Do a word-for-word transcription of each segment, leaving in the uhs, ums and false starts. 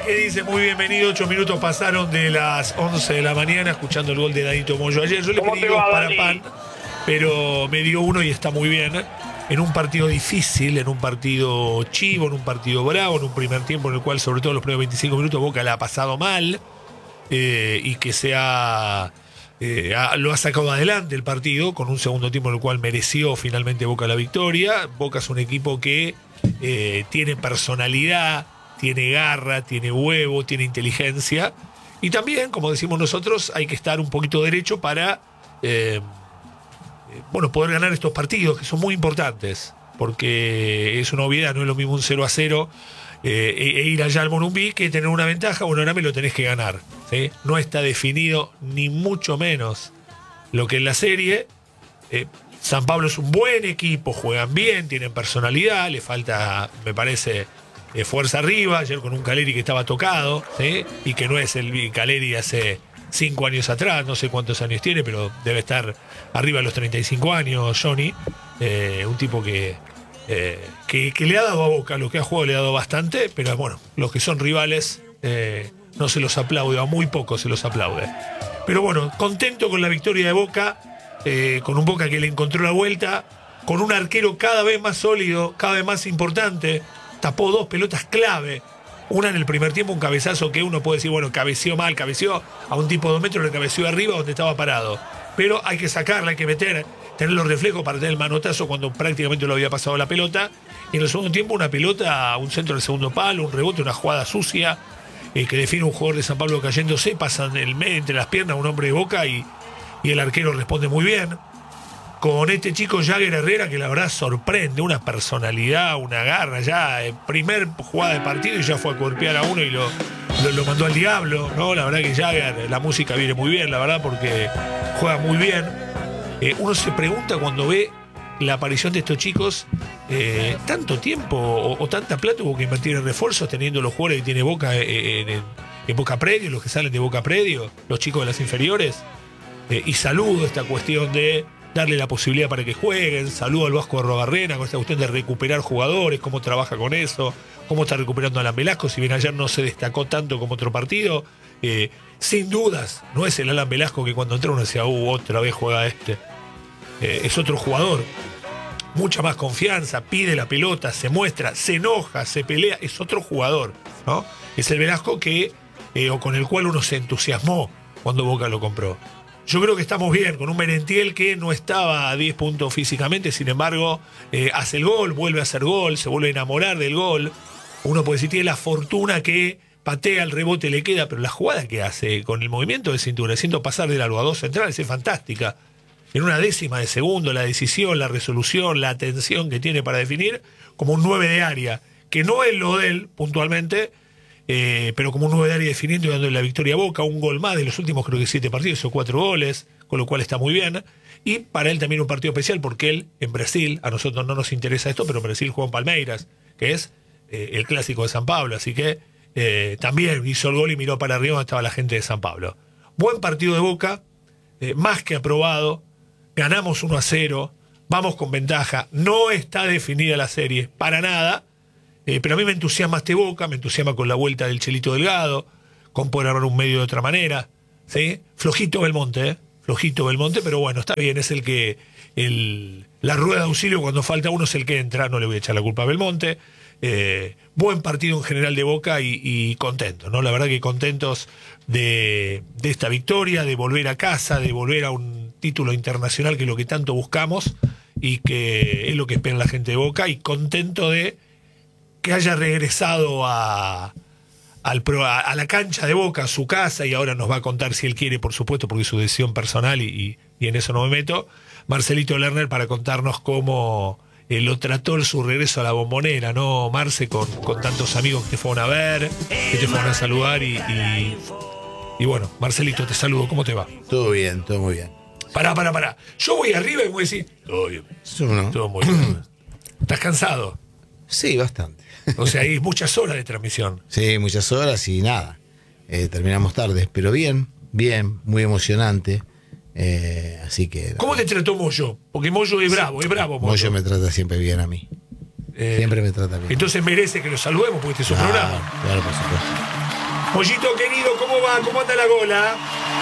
que dice muy bienvenido, ocho minutos pasaron de las once de la mañana escuchando el gol de Danito Moyo ayer. Yo le pedí dos para pan, pero me dio uno y está muy bien. En un partido difícil, en un partido chivo, en un partido bravo, en un primer tiempo en el cual sobre todo los primeros veinticinco minutos Boca la ha pasado mal eh, y que se ha, eh, ha, lo ha sacado adelante el partido con un segundo tiempo en el cual mereció finalmente Boca la victoria. Boca es un equipo que eh, tiene personalidad, tiene garra, tiene huevo, tiene inteligencia y también, como decimos nosotros, hay que estar un poquito derecho para... Eh, bueno, poder ganar estos partidos que son muy importantes, porque es una obviedad, no es lo mismo un cero a cero eh, e, e ir allá al Morumbí que tener una ventaja. Bueno, ahora me lo tenés que ganar, ¿sí? No está definido ni mucho menos lo que en la serie. eh, San Pablo es un buen equipo, juegan bien, tienen personalidad, le falta, me parece, eh, fuerza arriba. Ayer con un Caleri que estaba tocado, ¿sí? Y que no es el Caleri hace cinco años atrás, no sé cuántos años tiene, pero debe estar arriba de los treinta y cinco años, Johnny. Eh, un tipo que, eh, que, que le ha dado a Boca, lo que ha jugado le ha dado bastante, pero bueno, los que son rivales eh, no se los aplaude, a muy pocos se los aplaude. Pero bueno, contento con la victoria de Boca, eh, con un Boca que le encontró la vuelta, con un arquero cada vez más sólido, cada vez más importante, tapó dos pelotas clave. Una en el primer tiempo, un cabezazo que uno puede decir, bueno, cabeceó mal, cabeceó a un tipo de dos metros, le cabeceó arriba donde estaba parado. Pero hay que sacarla, hay que meter, tener los reflejos para tener el manotazo cuando prácticamente lo había pasado la pelota. Y en el segundo tiempo, una pelota, un centro del segundo palo, un rebote, una jugada sucia, eh, que define un jugador de San Pablo cayéndose, pasan el medio entre las piernas un hombre de Boca y, y el arquero responde muy bien. Con este chico Jagger Herrera, que la verdad sorprende, una personalidad, una garra, ya eh, primer jugada de partido y ya fue a golpear a uno y lo, lo, lo mandó al diablo, ¿no? La verdad que Jagger, la música viene muy bien, la verdad, porque juega muy bien. Eh, uno se pregunta cuando ve la aparición de estos chicos, eh, tanto tiempo o, o tanta plata hubo que invertir en refuerzos teniendo los jugadores que tiene Boca eh, en, en, en Boca Predio, los que salen de Boca Predio, los chicos de las inferiores. Eh, y saludo esta cuestión de darle la posibilidad para que jueguen. Saludo al Vasco Arrobarrena con esta cuestión de recuperar jugadores, cómo trabaja con eso, cómo está recuperando a Alan Velasco, si bien ayer no se destacó tanto como otro partido. Eh, sin dudas, no es el Alan Velasco que cuando entró uno decía, uh, otra vez juega este. Eh, es otro jugador, mucha más confianza, pide la pelota, se muestra, se enoja, se pelea, es otro jugador, ¿no? Es el Velasco que, eh, o con el cual uno se entusiasmó cuando Boca lo compró. Yo creo que estamos bien, con un Merentiel que no estaba a diez puntos físicamente, sin embargo, eh, hace el gol, vuelve a hacer gol, se vuelve a enamorar del gol. Uno puede decir, tiene la fortuna que patea, el rebote le queda, pero la jugada que hace con el movimiento de cintura, haciendo pasar del algo a dos centrales, es fantástica. En una décima de segundo, la decisión, la resolución, la atención que tiene para definir, como un nueve de área, que no es lo de él puntualmente, Eh, pero como un nueve de área definiendo y dándole la victoria a Boca, un gol más de los últimos creo que siete partidos, o cuatro goles, con lo cual está muy bien. Y para él también un partido especial porque él en Brasil, a nosotros no nos interesa esto, pero en Brasil juega en Palmeiras, que es eh, el clásico de San Pablo, así que eh, también hizo el gol y miró para arriba donde estaba la gente de San Pablo. Buen partido de Boca, eh, más que aprobado, ganamos uno a cero, vamos con ventaja, no está definida la serie, para nada. Eh, pero a mí me entusiasma este Boca, me entusiasma con la vuelta del Chelito Delgado, con poder armar un medio de otra manera, ¿sí? Flojito Belmonte, ¿eh? Flojito Belmonte, pero bueno, está bien, es el que, el, la rueda de auxilio cuando falta uno es el que entra, no le voy a echar la culpa a Belmonte. Eh, buen partido en general de Boca y, y contentos, ¿no? La verdad que contentos de, de esta victoria, de volver a casa, de volver a un título internacional que es lo que tanto buscamos y que es lo que espera la gente de Boca, y contento de que haya regresado a, al pro, a, a la cancha de Boca, a su casa, y ahora nos va a contar si él quiere, por supuesto, porque es su decisión personal y, y, y en eso no me meto, Marcelito Lerner, para contarnos cómo eh, lo trató en su regreso a la Bombonera, ¿no, Marce? Con, con tantos amigos que te fueron a ver, que te fueron a saludar y, y, y bueno, Marcelito, te saludo, ¿cómo te va? Todo bien, todo muy bien. Pará, pará, pará. Yo voy arriba y voy a decir, todo bien. No. Todo muy bien. ¿Estás cansado? Sí, bastante. O sea, hay muchas horas de transmisión. Sí, muchas horas y nada. Eh, terminamos tarde, pero bien, bien, muy emocionante. Eh, así que. ¿Cómo te trató Moyo? Porque Moyo es bravo, es bravo. Moyo, Moyo me trata siempre bien a mí. Eh, siempre me trata bien. Entonces merece que lo saludemos porque este es un ah, programa. Claro, por supuesto. Mollito querido, ¿cómo va? ¿Cómo anda la gola?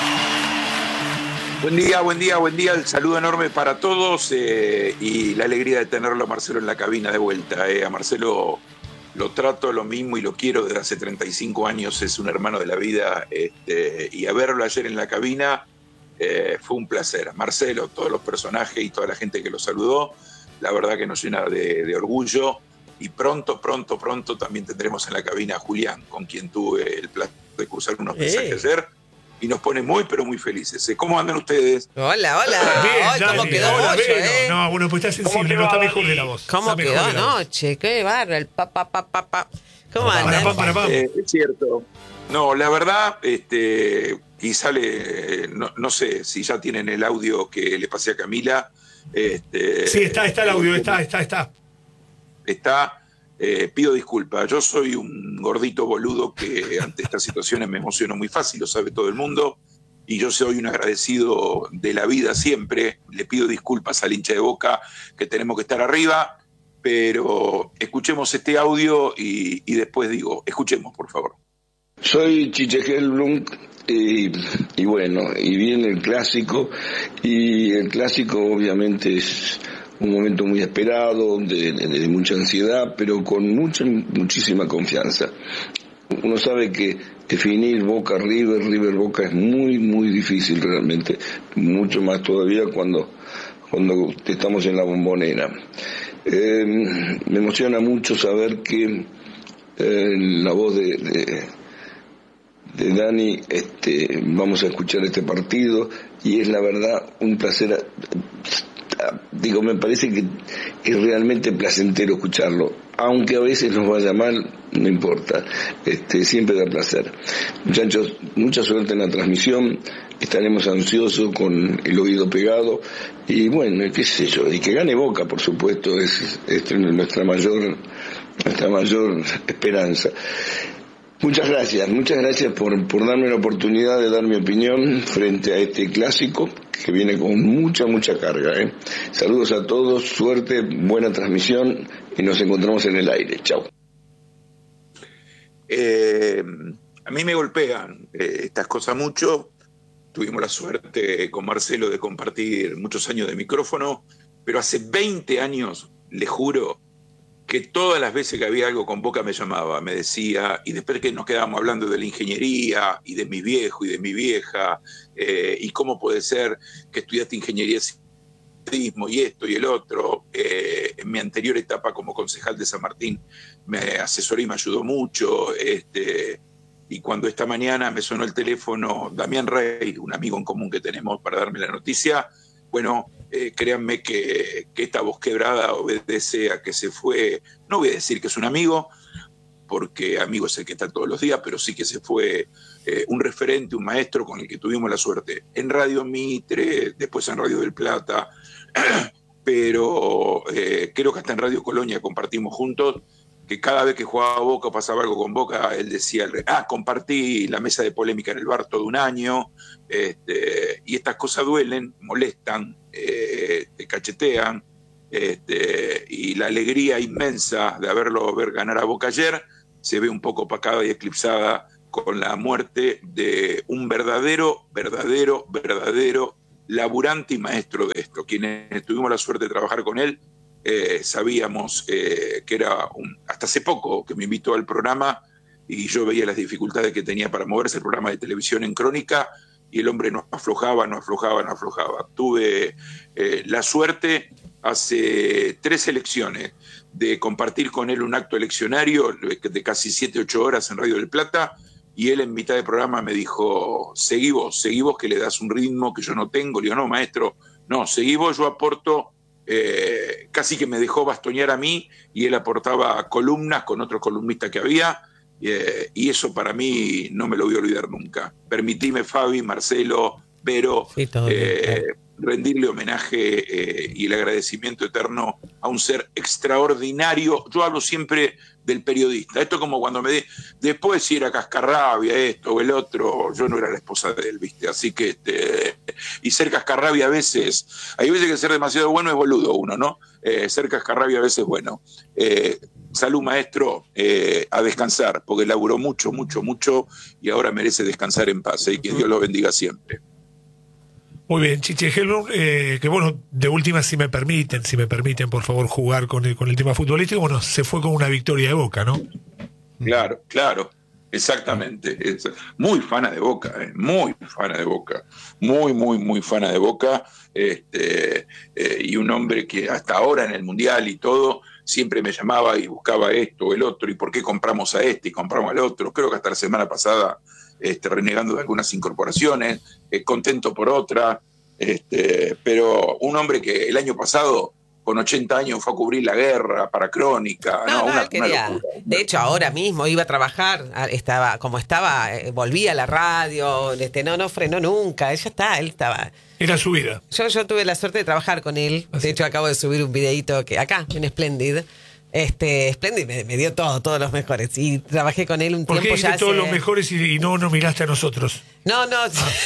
Buen día, buen día, buen día. El saludo enorme para todos eh, y la alegría de tenerlo a Marcelo en la cabina de vuelta. Eh. A Marcelo lo trato lo mismo y lo quiero desde hace treinta y cinco años, es un hermano de la vida este, y a verlo ayer en la cabina eh, fue un placer. Marcelo, todos los personajes y toda la gente que lo saludó, la verdad que nos llena de, de orgullo y pronto, pronto, pronto también tendremos en la cabina a Julián, con quien tuve el placer de cruzar unos mensajes Eh. ayer. Y nos pone muy, pero muy felices. ¿Cómo andan ustedes? Hola, hola. Bien, Ay, ¿cómo Dani, quedó hola, Moyo, Vero. eh? No, bueno, pues está sensible, no está mejor de la voz. ¿Cómo Está quedó mejor de la voz. anoche? Qué bárbaro, el pa, pa, pa, pa, pa. ¿Cómo Para, andan? para, para, para. Eh, es cierto. No, la verdad, este, quizá le, no, no sé si ya tienen el audio que le pasé a Camila. Este, Sí, está, está el audio, está, está, está. Está. Eh, pido disculpas, yo soy un gordito boludo que ante estas situaciones me emociono muy fácil, lo sabe todo el mundo, y yo soy un agradecido de la vida siempre. Le pido disculpas al hincha de Boca que tenemos que estar arriba, pero escuchemos este audio y, y después digo, escuchemos por favor. Soy Chiche Helblum y, y bueno, y viene el clásico, y el clásico obviamente es un momento muy esperado, de, de, de mucha ansiedad, pero con mucha, muchísima confianza. Uno sabe que definir Boca River, River Boca es muy, muy difícil realmente, mucho más todavía cuando, cuando estamos en la Bombonera. Eh, me emociona mucho saber que eh, la voz de, de, de Dani, este, vamos a escuchar este partido, y es la verdad un placer. Digo, me parece que es realmente placentero escucharlo, aunque a veces nos vaya mal, no importa, este, siempre da placer. Muchachos, mucha suerte en la transmisión, estaremos ansiosos con el oído pegado, y bueno, qué sé yo, y que gane Boca, por supuesto, es, es nuestra mayor, nuestra mayor esperanza. Muchas gracias, muchas gracias por, por darme la oportunidad de dar mi opinión frente a este clásico que viene con mucha, mucha carga, ¿eh? Saludos a todos, suerte, buena transmisión y nos encontramos en el aire. Chao. Eh, a mí me golpean eh, estas cosas mucho. Tuvimos la suerte con Marcelo de compartir muchos años de micrófono, pero hace veinte años, le juro, que todas las veces que había algo con Boca me llamaba, me decía, y después que nos quedábamos hablando de la ingeniería, y de mi viejo y de mi vieja, eh, y cómo puede ser que estudiaste ingeniería y esto y el otro. Eh, en mi anterior etapa como concejal de San Martín me asesoró y me ayudó mucho, este, y cuando esta mañana me sonó el teléfono Damián Rey, un amigo en común que tenemos, para darme la noticia, bueno, eh, créanme que, que esta voz quebrada obedece a que se fue, no voy a decir que es un amigo, porque amigo es el que está todos los días, pero sí que se fue eh, un referente, un maestro con el que tuvimos la suerte en Radio Mitre, después en Radio del Plata, pero eh, creo que hasta en Radio Colonia compartimos juntos, que cada vez que jugaba Boca o pasaba algo con Boca, él decía, ah, compartí la mesa de polémica en el bar todo un año, este, y estas cosas duelen, molestan, eh, te cachetean, este, y la alegría inmensa de haberlo ver ganar a Boca ayer se ve un poco opacada y eclipsada con la muerte de un verdadero, verdadero, verdadero laburante y maestro de esto. Quienes tuvimos la suerte de trabajar con él, eh, sabíamos eh, que era un, hasta hace poco que me invitó al programa y yo veía las dificultades que tenía para moverse el programa de televisión en Crónica, y el hombre no aflojaba, no aflojaba, no aflojaba. Tuve eh, la suerte hace tres elecciones de compartir con él un acto eleccionario de casi siete, ocho horas en Radio del Plata, y él en mitad del programa me dijo, seguí vos, seguí vos que le das un ritmo que yo no tengo. Le digo, no, maestro, no, seguí vos, yo aporto. Eh, casi que me dejó bastonear a mí y él aportaba columnas con otros columnistas que había, eh, y eso para mí no me lo voy a olvidar nunca. Permitime, Fabi, Marcelo, Vero, Sí, todo eh, bien, rendirle homenaje eh, y el agradecimiento eterno a un ser extraordinario. Yo hablo siempre del periodista. Esto es como cuando me di, después si era cascarrabia esto o el otro, yo no era la esposa de él, ¿viste? Así que, este, y ser cascarrabia a veces, hay veces que ser demasiado bueno es boludo uno, ¿no? Eh, ser cascarrabia a veces es bueno. Eh, salud, maestro, eh, a descansar, porque laburó mucho, mucho, mucho y ahora merece descansar en paz, ¿eh? Y que Dios lo bendiga siempre. Muy bien, Chiche Helblum, eh, que bueno, de última, si me permiten, si me permiten, por favor, jugar con el, con el tema futbolístico, bueno, se fue con una victoria de Boca, ¿no? Claro, claro, exactamente. Es muy fana de Boca, eh, muy fana de Boca, muy, muy, muy fana de Boca, este, eh, y un hombre que hasta ahora en el Mundial y todo, siempre me llamaba y buscaba esto o el otro, y por qué compramos a este y compramos al otro. Creo que hasta la semana pasada... Este, renegando de algunas incorporaciones, eh, contento por otra, este, pero un hombre que el año pasado, con ochenta años, fue a cubrir la guerra para Crónica. No, no, no, una, él quería. una locura. De hecho, ahora mismo iba a trabajar, estaba como estaba, eh, volvía a la radio, este, no, no frenó nunca, ya está, él estaba... Era su vida. Yo, yo tuve la suerte de trabajar con él, de hecho acabo de subir un videito que acá, en Splendid. Este, Splendid me, me dio todo, todos los mejores. Y trabajé con él un ¿Por tiempo qué ya. hiciste todos hace... los mejores y, y no nos miraste a nosotros? No, no.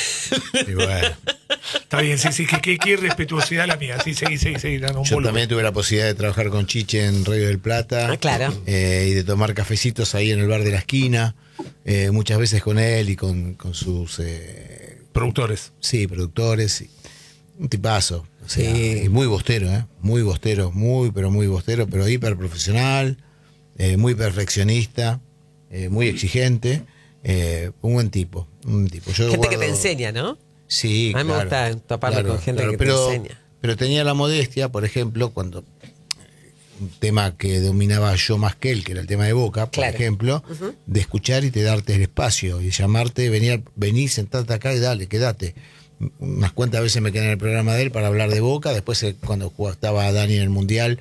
Y bueno, Está bien, sí, sí, que qué qué irrespetuosidad la mía. Sí, seguí, seguí, seguí. dando un yo volumen. también tuve la posibilidad de trabajar con Chiche en Radio del Plata. Ah, claro. eh, y de tomar cafecitos ahí en el bar de la esquina. eh, muchas veces con él y con, con sus eh, Productores. sí, productores. y un tipazo. O sea, Sí. y muy bostero, ¿eh? Muy bostero, muy, pero muy bostero, pero hiper profesional, eh, muy perfeccionista, eh, muy exigente. eh, un buen tipo. Un tipo. Yo Gente guardo- que te enseña, ¿no? Sí, A mí me claro, gusta toparme claro, con gente claro, que pero, te enseña. Pero tenía la modestia, por ejemplo, cuando eh, un tema que dominaba yo más que él, que era el tema de Boca, por Claro. ejemplo, Ujú. de escuchar y te darte el espacio y llamarte, venir, vení, sentarte acá y dale, quédate. Unas cuantas veces me quedé en el programa de él para hablar de Boca, después eh, cuando jugaba- estaba Dani en el Mundial,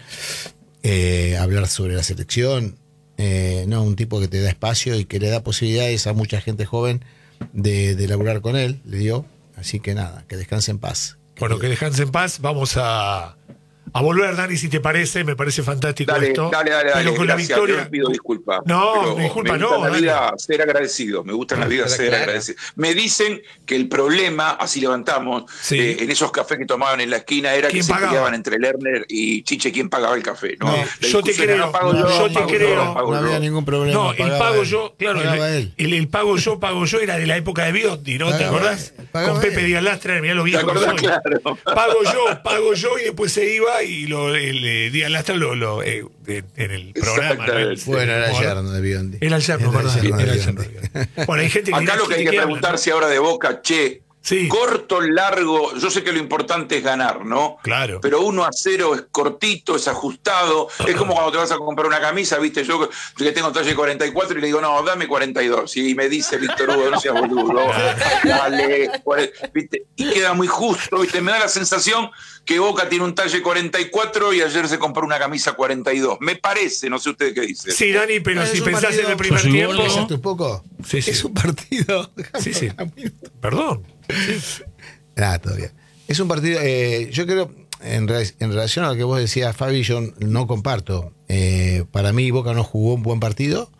eh, hablar sobre la selección. Eh, no, un tipo que te da espacio y que le da posibilidades a mucha gente joven de, de laburar con él, le dio. Así que nada, que descanse en paz. Bueno, que descanse en paz. Vamos a, a volver, Dani, si te parece. Me parece fantástico Dale, esto. dale, dale, dale. Pero con Gracias, la victoria. yo les pido disculpas. No, pero disculpa, me no, gusta en la dale. vida ser agradecido. Me gusta en la vida Pero ser claro. agradecido. Me dicen que el problema, así levantamos, Sí. eh, en esos cafés que tomaban en la esquina, era que ¿Quién se pagaba? peleaban entre Lerner y Chiche quién pagaba el café. ¿no? No, La yo te discusión era, creo, no pago no, yo, yo te pago creo. yo, pago No yo. había ningún problema. No, el pagaba pago él, yo, claro, pagaba el, él. el, el pago yo, pago yo era de la época de Biondi, ¿no? ¿Te Pagaba acordás? él, pagaba Con Pepe él. Díaz Lastra, mirá lo viejo que acordás? soy. Claro. Pago yo, pago yo, y después se iba y lo, el, eh, Díaz Lastra lo, lo eh, en, en el programa. ¿no? Exactamente. Bueno, era el Como- yerno de Biondi. Era el yerno, Era el ¿verdad? yerno de Era el Biondi. yerno. Bueno, hay gente que Acá dirá, lo que hay ¿de que qué hablan? preguntarse ahora de Boca, che, Sí. corto, largo, yo sé que lo importante es ganar, ¿no? Claro. Pero uno a cero es cortito, es ajustado, es como cuando te vas a comprar una camisa, viste, yo que tengo talle cuarenta y cuatro y le digo, no, dame cuarenta y dos, y me dice Víctor Hugo, no seas boludo, dale, viste, y queda muy justo, viste, me da la sensación que Boca tiene un talle cuarenta y cuatro y ayer se compró una camisa cuarenta y dos, me parece, no sé ustedes qué dicen. Sí, Dani, pero No, si es un pensás partido- en el primer Yo soy tiempo. gordo. ¿Pensaste un poco? Sí, sí. Es un partido. Sí, sí. Perdón. Nada, todavía. Es un partido, eh, yo creo, en, re- en relación a lo que vos decías, Fabi, yo no comparto. Eh, para mí, Boca no jugó un buen partido.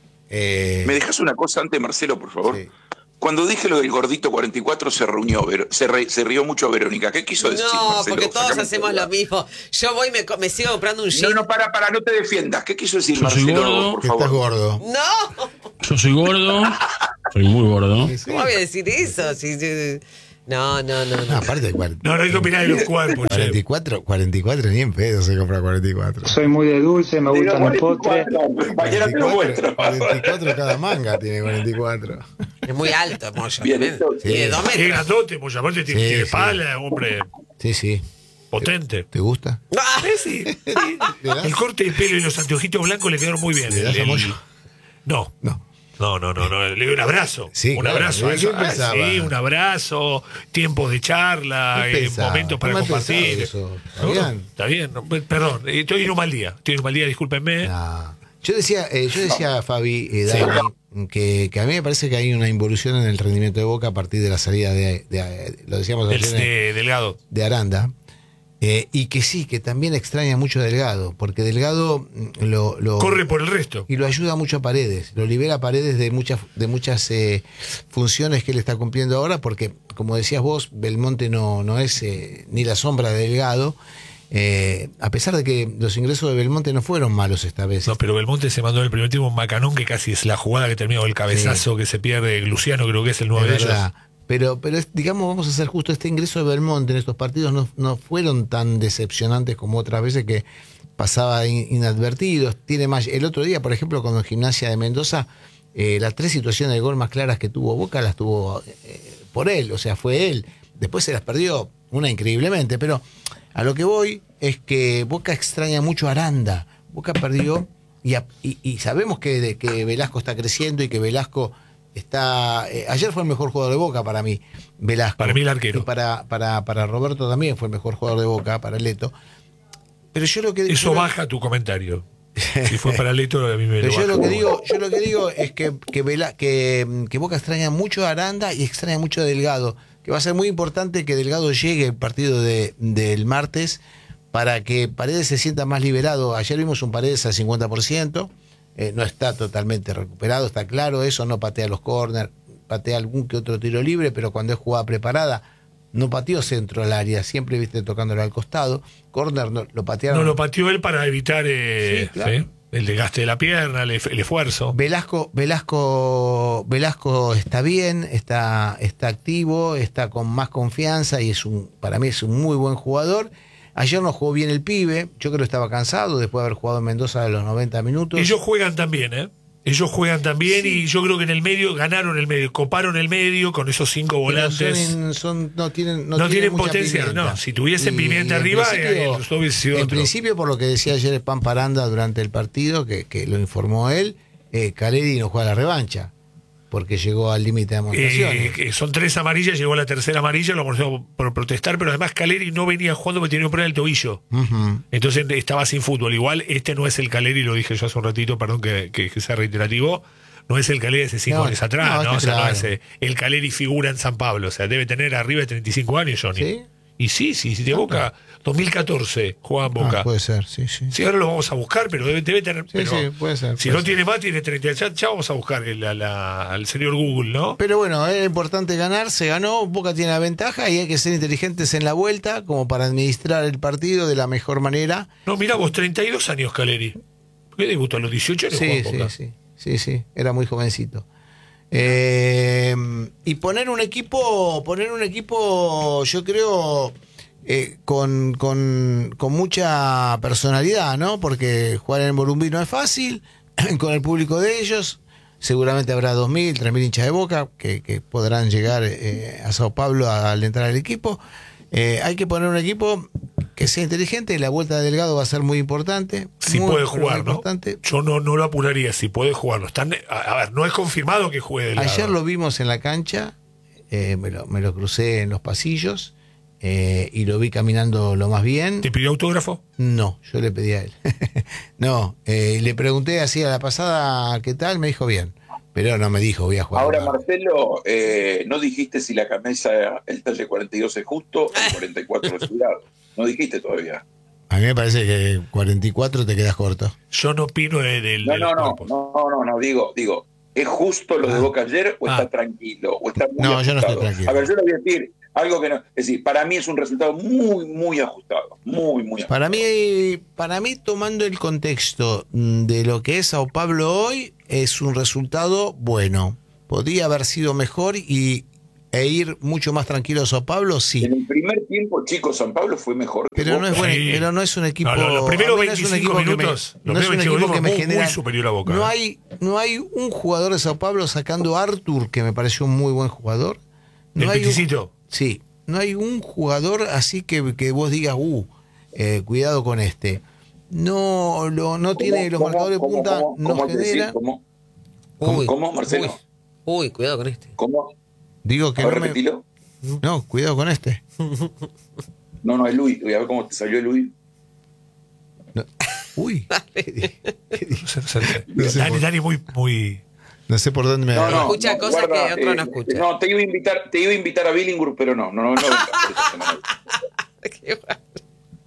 Eh, ¿Me dejas una cosa antes, Marcelo, por favor? Sí. Cuando dije lo del gordito cuarenta y cuatro se reunió, Ver- se, re- se rió mucho Verónica. ¿Qué quiso decir, No, Marcelo? porque todos Sacame hacemos cuenta. lo mismo. Yo voy y me, co- me sigo comprando un No, jean. no, para, para, no te defiendas. ¿Qué quiso decir, Yo soy Marcelo, gordo. por que favor? estás gordo. No, Yo soy gordo, soy muy gordo. Sí, sí. ¿cómo voy a decir eso? Si- si- No, no, no, No, no. aparte de cuarenta No, no hay que opinar de los cuerpos, che. cuarenta y cuatro, cuarenta y cuatro ni en pedo se compra cuarenta y cuatro. Soy muy de dulce, me Diga, gustan los postres. Mañana te lo muestro. cuarenta y cuatro cada manga tiene cuarenta y cuatro. Es muy alto, Moyo. Bien, también. entonces- Tiene dos Es metros. grandote, pues aparte tiene, Sí, tiene sí. pala, hombre Sí, sí. potente. ¿Te gusta? Ah, Eh, sí, sí. ¿Le das? El corte de pelo y los anteojitos blancos le quedaron muy bien. ¿Le das El- a el- Moyo? No. No. No, no, no, no, le doy un abrazo. Sí, un claro, abrazo. ¿qué eso, ah, pensaba? sí, un abrazo, tiempos de charla, ¿Qué eh, pensaba? momentos para ¿Cómo has compartir. pensado eso, No, no, Fabián? está bien, no, pe- perdón, eh, estoy en un mal día. Estoy en un mal día, discúlpenme. No. Yo decía, eh, yo decía Fabi, eh, Dani, que, que a mí me parece que hay una involución en el rendimiento de Boca a partir de la salida de, de- de- lo decíamos Del- ayer, de Delgado. de Aranda. Eh, y que sí, que también extraña mucho a Delgado, porque Delgado lo, lo corre por el resto. Y lo ayuda mucho a Paredes, lo libera a Paredes de muchas, de muchas eh, funciones que él está cumpliendo ahora, porque, como decías vos, Belmonte no, no es eh, ni la sombra de Delgado, eh, a pesar de que los ingresos de Belmonte no fueron malos esta vez. No, pero Belmonte se mandó en el primer tiempo un macanón que casi es la jugada que terminó, el cabezazo sí. que se pierde, Luciano creo que es el nueve de ellos. Pero, pero es, digamos, vamos a ser justo, este ingreso de Belmonte en estos partidos no, no fueron tan decepcionantes como otras veces que pasaba in, inadvertidos. Tiene más. El otro día, por ejemplo, con Gimnasia de Mendoza, eh, las tres situaciones de gol más claras que tuvo Boca las tuvo eh, por él, o sea, fue él. Después se las perdió, una increíblemente, pero a lo que voy es que Boca extraña mucho a Aranda. Boca perdió y, a, y, y sabemos que, de, que Velasco está creciendo y que Velasco está. Eh, ayer fue el mejor jugador de Boca para mí, Velasco. Para mí el arquero. Y para, para, para Roberto también fue el mejor jugador de Boca, para Leto. Pero yo lo que Eso yo baja lo, tu comentario. Si fue para Leto, a mí me pero lo yo baja. lo que digo, yo lo que digo es que, que, Vela, que, que Boca extraña mucho a Aranda y extraña mucho a Delgado. Que va a ser muy importante que Delgado llegue al partido de, del martes para que Paredes se sienta más liberado. Ayer vimos un Paredes al cincuenta por ciento. Eh, no está totalmente recuperado, está claro eso, no patea los córner, patea algún que otro tiro libre, pero cuando es jugada preparada, no pateó centro al área, siempre viste tocándolo al costado, córner no, lo patearon. No, lo pateó él para evitar eh, sí, claro. ¿sí? el desgaste de la pierna, el, el esfuerzo. Velasco, Velasco, Velasco está bien, está, está activo, está con más confianza y es un, para mí es un muy buen jugador. Ayer no jugó bien el pibe, yo creo que estaba cansado después de haber jugado en Mendoza a los noventa minutos. Ellos juegan también, ¿eh? Ellos juegan también sí. Y yo creo que en el medio ganaron el medio, coparon el medio con esos cinco volantes. Son, son, no tienen, no no tienen, tienen potencia, pimienta. No. Si tuviesen pimienta arriba, eh, el hubiese sido En otro. principio, por lo que decía ayer Pan Paranda durante el partido, que, que lo informó él, eh, Caleri no juega la revancha. Porque llegó al límite de amonestaciones. Eh, son tres amarillas, llegó la tercera amarilla, lo amonestaron por protestar, pero además Caleri no venía jugando porque tenía un problema en el tobillo. Uh-huh. Entonces estaba sin fútbol. Igual este no es el Caleri, lo dije yo hace un ratito, perdón que, que, que sea reiterativo, no es el Caleri de hace cinco no, años atrás, ¿no? ¿no? O sea, claro. no es el Caleri figura en San Pablo, o sea, debe tener arriba de treinta y cinco años, Johnny. ¿Sí? Y sí, sí, sí, de Boca, dos mil catorce jugaba en Boca. Ah, puede ser, sí, sí. Sí, ahora lo vamos a buscar, pero debe, debe tener. Sí, pero sí, puede ser. Si puede no ser. tiene más, tiene treinta. Ya, ya vamos a buscar el, la, la, al señor Google, ¿no? Pero bueno, era importante ganar, se ganó, Boca tiene la ventaja y hay que ser inteligentes en la vuelta, como para administrar el partido de la mejor manera. No, mirá vos, treinta y dos años, Caleri. ¿Por qué debutó a los dieciocho años? Sí, sí, sí, sí, sí, era muy jovencito. Eh, y poner un equipo, poner un equipo, yo creo, eh, con, con, con mucha personalidad, ¿no? Porque jugar en el Morumbí no es fácil, con el público de ellos, seguramente habrá dos mil, tres mil hinchas de Boca que, que podrán llegar eh, a Sao Paulo al entrar al equipo. Eh, hay que poner un equipo que sea inteligente, la vuelta de Delgado va a ser muy importante. Si muy, puede jugar, ¿no? Importante. Yo no, no lo apuraría, si puede jugarlo. Están, a, a ver, no es confirmado que juegue Delgado. Ayer lo vimos en la cancha, eh, me, lo, me lo crucé en los pasillos eh, y lo vi caminando lo más bien. ¿Te pidió autógrafo? No, yo le pedí a él. no, eh, le pregunté así a la pasada qué tal, me dijo bien. Pero no me dijo, voy a jugar. Ahora, Marcelo, eh, no dijiste si la camisa, el talle cuarenta y dos es justo o cuarenta y cuatro es jurado. No dijiste todavía. A mí me parece que cuarenta y cuatro te quedas corto. Yo no opino de, de, no, de no, no, no, no, no, digo, digo, ¿es justo lo ah. de Boca ayer o ah. está tranquilo? O está muy no, ajustado? Yo no estoy tranquilo. A ver, yo le voy a decir algo que no. Es decir, para mí es un resultado muy, muy ajustado. Muy, muy ajustado. Para mí, para mí, tomando el contexto de lo que es Sao Paulo hoy, es un resultado bueno. Podría haber sido mejor y e ir mucho más tranquilo a Sao Paulo, sí. En el primer tiempo, chicos, San Pablo fue mejor. Pero no es buen, sí. pero no es un equipo. No, no, los primeros veinticinco minutos, no es un equipo que me muy, genera. Muy superior a Boca. No hay, no hay un jugador de Sao Paulo sacando a Artur, que me pareció un muy buen jugador. No ¿El hay Piticito? Un, sí, no hay un jugador así que, que vos digas, uh, eh, cuidado con este. No, lo, no tiene los marcadores de punta, ¿cómo, no cómo genera. ¿Cómo, ¿Cómo, ¿Cómo, Marcelo? Uy, uy, cuidado con este. ¿Cómo? Digo que a ver, no me... repetilo. No, cuidado con este. No, no, es Luis. Voy a ver cómo te salió el Luis. No. Uy. ¿Qué ¿Qué no sé, no sé. No sé Dani, por... Dani muy, muy... No sé por dónde me... No, no, escucha no, cosas guarda, que otro eh, no escucha. No, te iba a invitar, te iba a invitar a Billingur, pero no, no, no, no.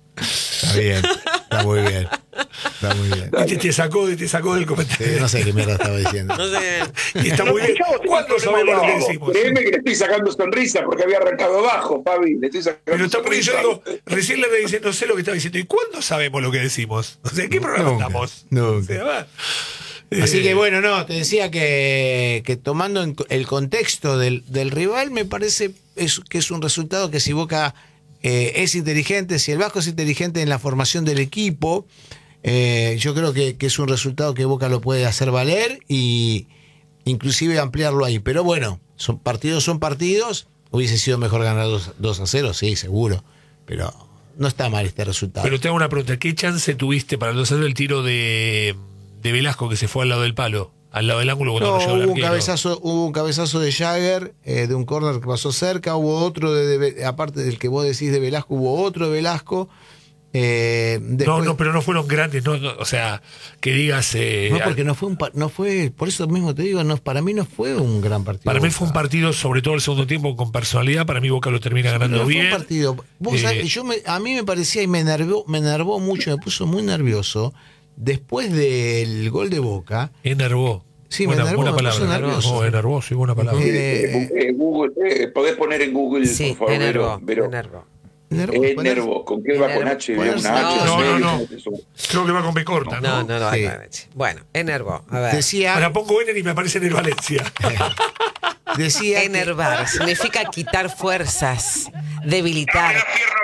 bien, está muy bien. Está muy bien. Y te, te sacó, te sacó del comentario. Sí, no sé qué mierda estaba diciendo. No sé. Y está muy bien. ¿Cuándo sabemos lo que decimos? Créeme que le estoy sacando sonrisa porque había arrancado abajo, Fabi. Le estoy sacando Pero está muy bien. Yo sonrisa. digo, recién le dice, no sé lo que estaba diciendo. ¿Y cuándo sabemos lo que decimos? O sea, ¿en qué programa Nunca, estamos? nunca. O sea, va. Así Eh, que bueno, no, te decía que, que tomando en co- el contexto del, del rival, me parece es, que es un resultado que si Boca eh, es inteligente, si el Vasco es inteligente en la formación del equipo, eh, yo creo que, que es un resultado que Boca lo puede hacer valer y inclusive ampliarlo ahí. Pero bueno, son partidos, son partidos. Hubiese sido mejor ganar dos a cero, sí, seguro. Pero no está mal este resultado. Pero te hago una pregunta. ¿Qué chance tuviste para hacer el tiro de, de Velasco que se fue al lado del palo? Al lado del ángulo cuando No, no llegó el hubo un arquero? cabezazo, hubo un cabezazo de Jagger, eh, de un córner que pasó cerca, hubo otro de, de- aparte del que vos decís de Velasco, hubo otro de Velasco. Eh, No, después- no, pero no fueron grandes, no, no, o sea, que digas... eh, no, porque no fue un pa- no fue, por eso mismo te digo, no, para mí no fue un gran partido. para mí Boca. fue un partido, sobre todo el segundo tiempo, con personalidad. Para mí Boca lo termina ganando No fue bien. un partido. Vos Eh, sabés que yo me- a mí me parecía y me enervó, me enervó mucho, me puso muy nervioso después del gol de Boca. Enervó. Sí, me buena, enervó, buena me puso palabra. nervioso. Oh, enervó, sí, buena palabra. Eh, Eh, Google, eh, podés poner en Google, Sí, por favor, enervó, Vero. enervó. Nervo, Eh, poner- Nervo, ¿con qué va con Enervo. H? Ponerse- Una H. No, no, no. Eso. Creo que va con B corta, ¿no? No, no, no. Sí. Sí. Bueno, enervó. A ver. Decía, Ahora pongo Ener y me aparece en el Valencia. decía que- Enervar significa quitar fuerzas, debilitar,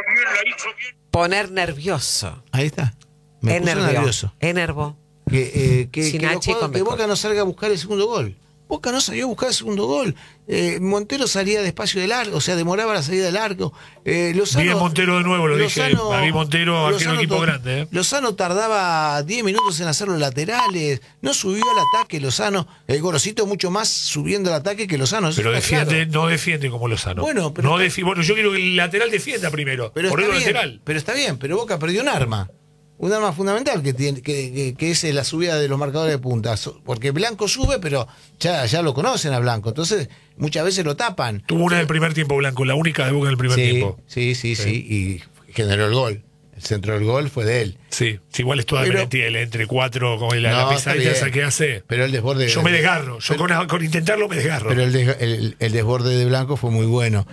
poner nervioso. ahí está. Me puso Enervió. nervioso. Enervó. Que, eh, que, Sin que los H y jugadores- con B que Boca corta. no salga a buscar el segundo gol. Boca no salió a buscar el segundo gol. Eh, Montero salía despacio del arco, o sea, demoraba la salida del arco. Eh, Lozano, Bien Montero de nuevo, lo dije. Para mí Montero, arquero Lozano equipo to- grande, ¿eh? Lozano tardaba diez minutos en hacer los laterales, no subió al ataque Lozano. El Gorosito mucho más subiendo al ataque que Lozano. eso Pero está defiende, claro. no defiende como Lozano. Bueno, pero no está- defi- bueno, yo quiero que el lateral defienda primero. Pero por está el bien, lateral. pero está bien, pero Boca perdió un arma. Un arma fundamental que, tiene, que, que- que es la subida de los marcadores de puntas. Porque Blanco sube, pero ya, ya lo conocen a Blanco. Entonces, muchas veces lo tapan. Tuvo una del primer tiempo Blanco, la única de Boca en el primer Sí, tiempo. sí, sí, sí. Y generó el gol. El centro del gol fue de él. Sí, sí, igual es toda Pero- Menetiel, entre cuatro, como la, No, la está pesadilla bien. esa que hace. Pero el desborde. Yo me desgarro, yo con, con intentarlo me desgarro. Pero el, des- el- el desborde de Blanco fue muy bueno.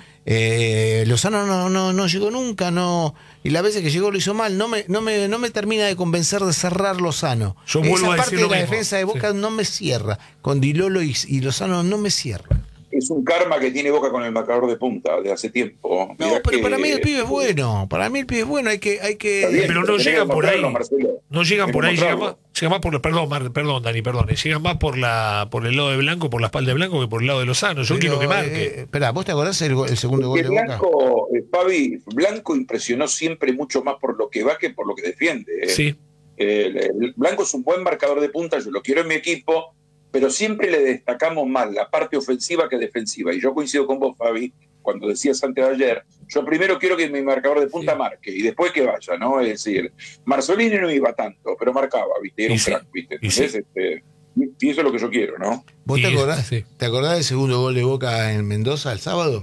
Eh, Lozano no, no, no llegó nunca, no. Y las veces que llegó lo hizo mal. No me, no me, no me termina de convencer de cerrar Lozano. Yo vuelvo Esa a parte decir de lo la mismo. defensa de Boca Sí. no me cierra. Con Dilolo y, y Lozano no me cierra. Es un karma que tiene Boca con el marcador de punta de hace tiempo. No, Mirá pero que- para mí el pibe es bueno. Para mí el pibe es bueno. Hay que, hay que. Está bien, pero no tenés que llegan por ahí. demostrarlo, Marcelo. No llegan Tenés por que ahí, llegan más, demostrarlo. llegan más por el, perdón, Mar- perdón, Dani, perdón, llegan más por la, por el lado de Blanco, por la espalda de Blanco que por el lado de Lozano. Yo Pero, quiero que eh, marque. espera, ¿vos te acordás el, go- el segundo gol Porque de Boca? Blanco, eh, Fabi, Blanco impresionó siempre mucho más por lo que va que por lo que defiende. eh. Sí. Eh, el Blanco es un buen marcador de punta, yo lo quiero en mi equipo, pero siempre le destacamos más la parte ofensiva que defensiva. Y yo coincido con vos, Fabi, cuando decías antes de ayer, yo primero quiero que mi marcador de punta Sí. marque y después que vaya, ¿no? Es decir, Marzolini no iba tanto, pero marcaba, ¿viste? Era Y un sí, crack, ¿viste? y Entonces, sí. este, y eso es lo que yo quiero, ¿no? ¿Vos te Y- acordás, sí. ¿Te acordás del segundo gol de Boca en Mendoza el sábado?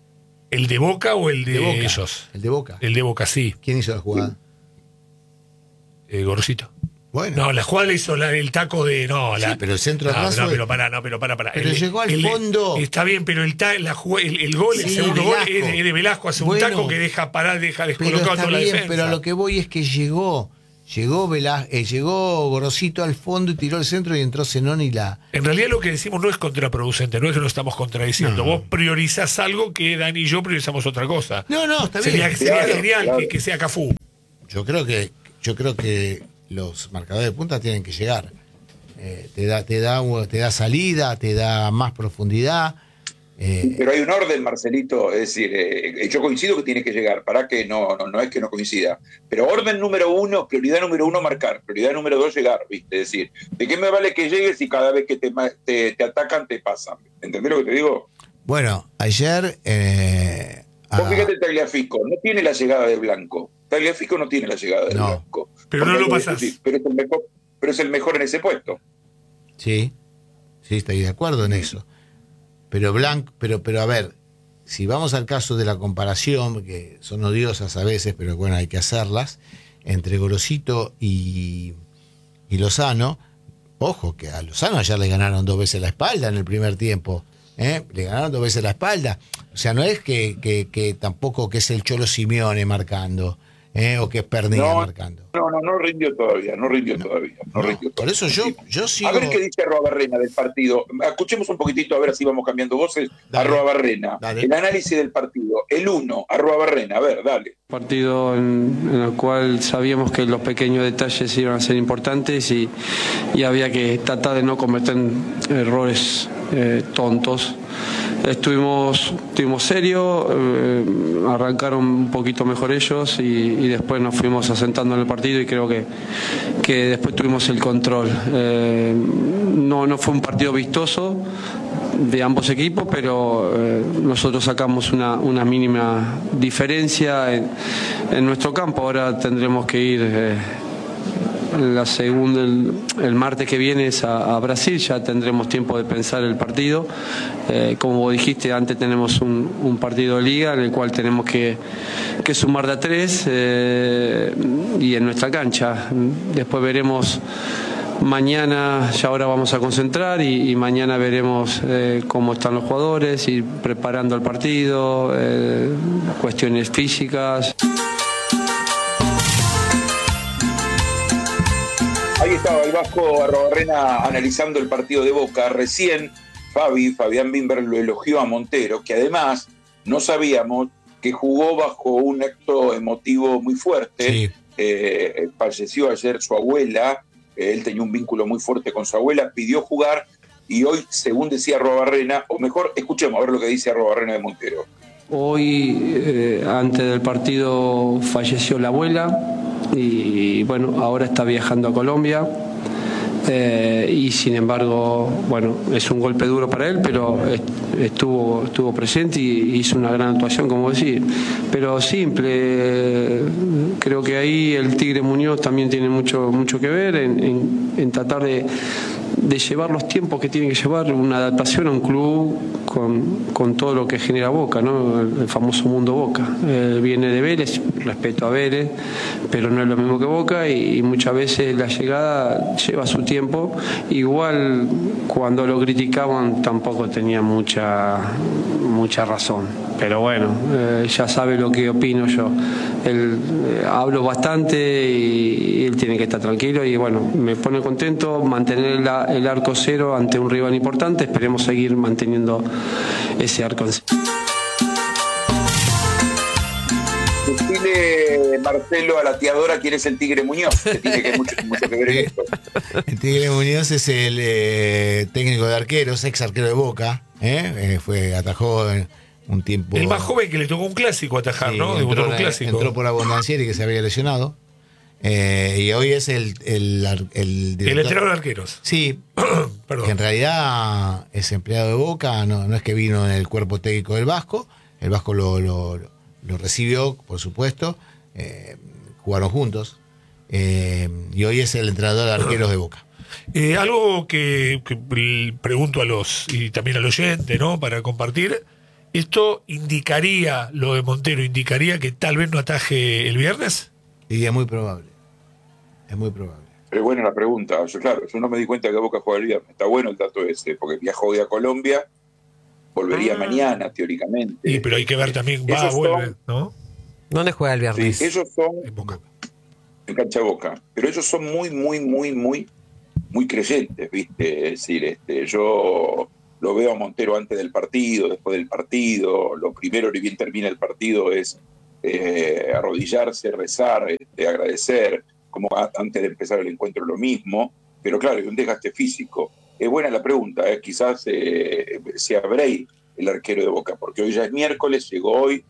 ¿El de Boca o el de, De Boca. ellos? El de Boca. El de Boca, sí. ¿Quién hizo la jugada? Eh, Gorosito. Bueno. No, la jugada le hizo la- el taco de. No, la, Sí, pero el centro no, raso no, es- pero para, no, pero para, para. Pero llegó al fondo. Está bien, pero el, ta- la jugada- el, el gol, el Sí, segundo gol Velasco. es de, es de Velasco, hace Bueno, un taco que deja parar, deja Pero descolocado está toda la bien, defensa. pero a lo que voy es que llegó. Llegó Velá- eh, llegó Gorosito al fondo y tiró el centro y entró Zenón y la. En realidad lo que decimos no es contraproducente, no es que nos estamos contradiciendo. No. Vos priorizás algo que Dani y yo priorizamos otra cosa. No, no, está Sería, bien. sería Claro, genial claro. Que, que sea Cafú. Yo creo que, yo creo que los marcadores de punta tienen que llegar. Eh, te da, te da, te da salida, te da más profundidad. Eh, Pero hay un orden, Marcelito, es decir, eh, yo coincido que tiene que llegar, para que no, no, no es que no coincida, pero orden número uno, prioridad número uno, marcar, prioridad número dos, llegar, ¿viste? Es decir, ¿de qué me vale que llegues si cada vez que te, ma- te, te atacan te pasan? ¿Entendés lo que te digo? bueno, ayer. Eh, Vos a- fíjate, Tagliafico no tiene la llegada de Blanco. Tagliafico no tiene la llegada de No. Blanco. Pero no Porque lo hay que pasás. discutir, Pero es, el mejor, pero es el mejor en ese puesto. Sí, sí, estoy de acuerdo en eso. Pero Blanco, pero, pero a ver, si vamos al caso de la comparación, que son odiosas a veces, pero bueno, hay que hacerlas. entre Gorosito y, y Lozano. Ojo, que a Lozano ayer le ganaron dos veces la espalda en el primer tiempo. ¿eh? Le ganaron dos veces la espalda. O sea, no es que, que, que tampoco que es el Cholo Simeone marcando. ¿eh? O que es Pernilla no, marcando. No, no, no rindió todavía, no rindió no, todavía. No no, rindió por todavía. eso yo, yo sigo... A ver qué dice Arruabarrena del partido. Escuchemos un poquitito a ver si vamos cambiando voces. Arruabarrena, el análisis del partido. El uno, Arruabarrena, a ver, dale. Partido en, en el cual sabíamos que los pequeños detalles iban a ser importantes y, y había que tratar de no cometer errores eh, tontos. Estuvimos, estuvimos serios, eh, arrancaron un poquito mejor ellos y, y después nos fuimos asentando en el partido y creo que, que después tuvimos el control. Eh, no, no fue un partido vistoso de ambos equipos, pero eh, nosotros sacamos una, una mínima diferencia en, en nuestro campo. Ahora tendremos que ir... Eh, La segunda, el, el martes que viene es a, a Brasil, ya tendremos tiempo de pensar el partido. Eh, como vos dijiste, antes tenemos un, un partido de liga en el cual tenemos que, que sumar de a tres eh, y en nuestra cancha. Después veremos mañana, ya ahora vamos a concentrar y, y mañana veremos eh, cómo están los jugadores, ir preparando el partido, eh, cuestiones físicas. Ahí estaba el Vasco Arruabarrena analizando el partido de Boca. Recién Fabi, Fabián Bimber lo elogió a Montero, que además no sabíamos que jugó bajo un acto emotivo muy fuerte. Sí. Eh, falleció ayer su abuela, eh, él tenía un vínculo muy fuerte con su abuela, pidió jugar y hoy, según decía Arruabarrena, o mejor, escuchemos a ver lo que dice Arruabarrena de Montero. Hoy, eh, antes del partido, falleció la abuela. Y bueno, ahora está viajando a Colombia eh, y sin embargo, bueno, es un golpe duro para él, pero estuvo, estuvo presente y hizo una gran actuación, como decir, pero simple. Creo que ahí el Tigre Muñoz también tiene mucho, mucho que ver en, en, en tratar de, de llevar los tiempos que tiene que llevar una adaptación a un club con, con todo lo que genera Boca, ¿no? El, el famoso mundo Boca. Eh, viene de Vélez, respeto a Vélez, pero no es lo mismo que Boca y, y muchas veces la llegada lleva su tiempo. Igual cuando lo criticaban tampoco tenía mucha, mucha razón. Pero bueno, eh, ya sabe lo que opino yo. Él, eh, hablo bastante y, y él tiene que estar tranquilo y bueno, me pone contento mantener la, el arco cero ante un rival importante. Esperemos seguir manteniendo ese arco cero. Dile, Marcelo, a la tiadora quién es el Tigre Muñoz, que tiene que mucho, mucho que ver en esto. El Tigre Muñoz es el eh, técnico de arqueros, ex arquero de Boca. ¿eh? Eh, fue, atajó en un tiempo. El más joven que le tocó un clásico atajar, sí, ¿no? Entró, un clásico. entró por Abondancieri, que se había lesionado. Eh, y hoy es el el, el, el entrenador de arqueros. Sí, perdón. Que en realidad es empleado de Boca, no, no es que vino en el cuerpo técnico del Vasco. El Vasco lo, lo, lo recibió, por supuesto. Eh, jugaron juntos. Eh, y hoy es el entrenador de arqueros de Boca. Eh, algo que, que pregunto a los, y también al oyente, ¿no? Para compartir. ¿Esto indicaría, lo de Montero, indicaría que tal vez no ataje el viernes? Y es muy probable. Es muy probable. Pero bueno, la pregunta, yo, claro, yo no me di cuenta que Boca juega el viernes. Está bueno el dato ese, porque viajó hoy a Colombia, volvería ah. mañana, teóricamente. Y pero hay que ver también, va, ellos vuelve, son, ¿no? ¿Dónde juega el viernes? Sí, ellos son en Boca. En cancha de Boca. Pero ellos son muy, muy, muy, muy, muy creyentes, ¿viste? Es decir, este, yo lo veo a Montero antes del partido, después del partido. Lo primero, ni bien termina el partido, es eh, arrodillarse, rezar, este, agradecer, como antes de empezar el encuentro lo mismo. Pero claro, hay un desgaste físico. Es buena la pregunta, ¿eh? Quizás eh, sea Bray el arquero de Boca, porque hoy ya es miércoles, llegó hoy,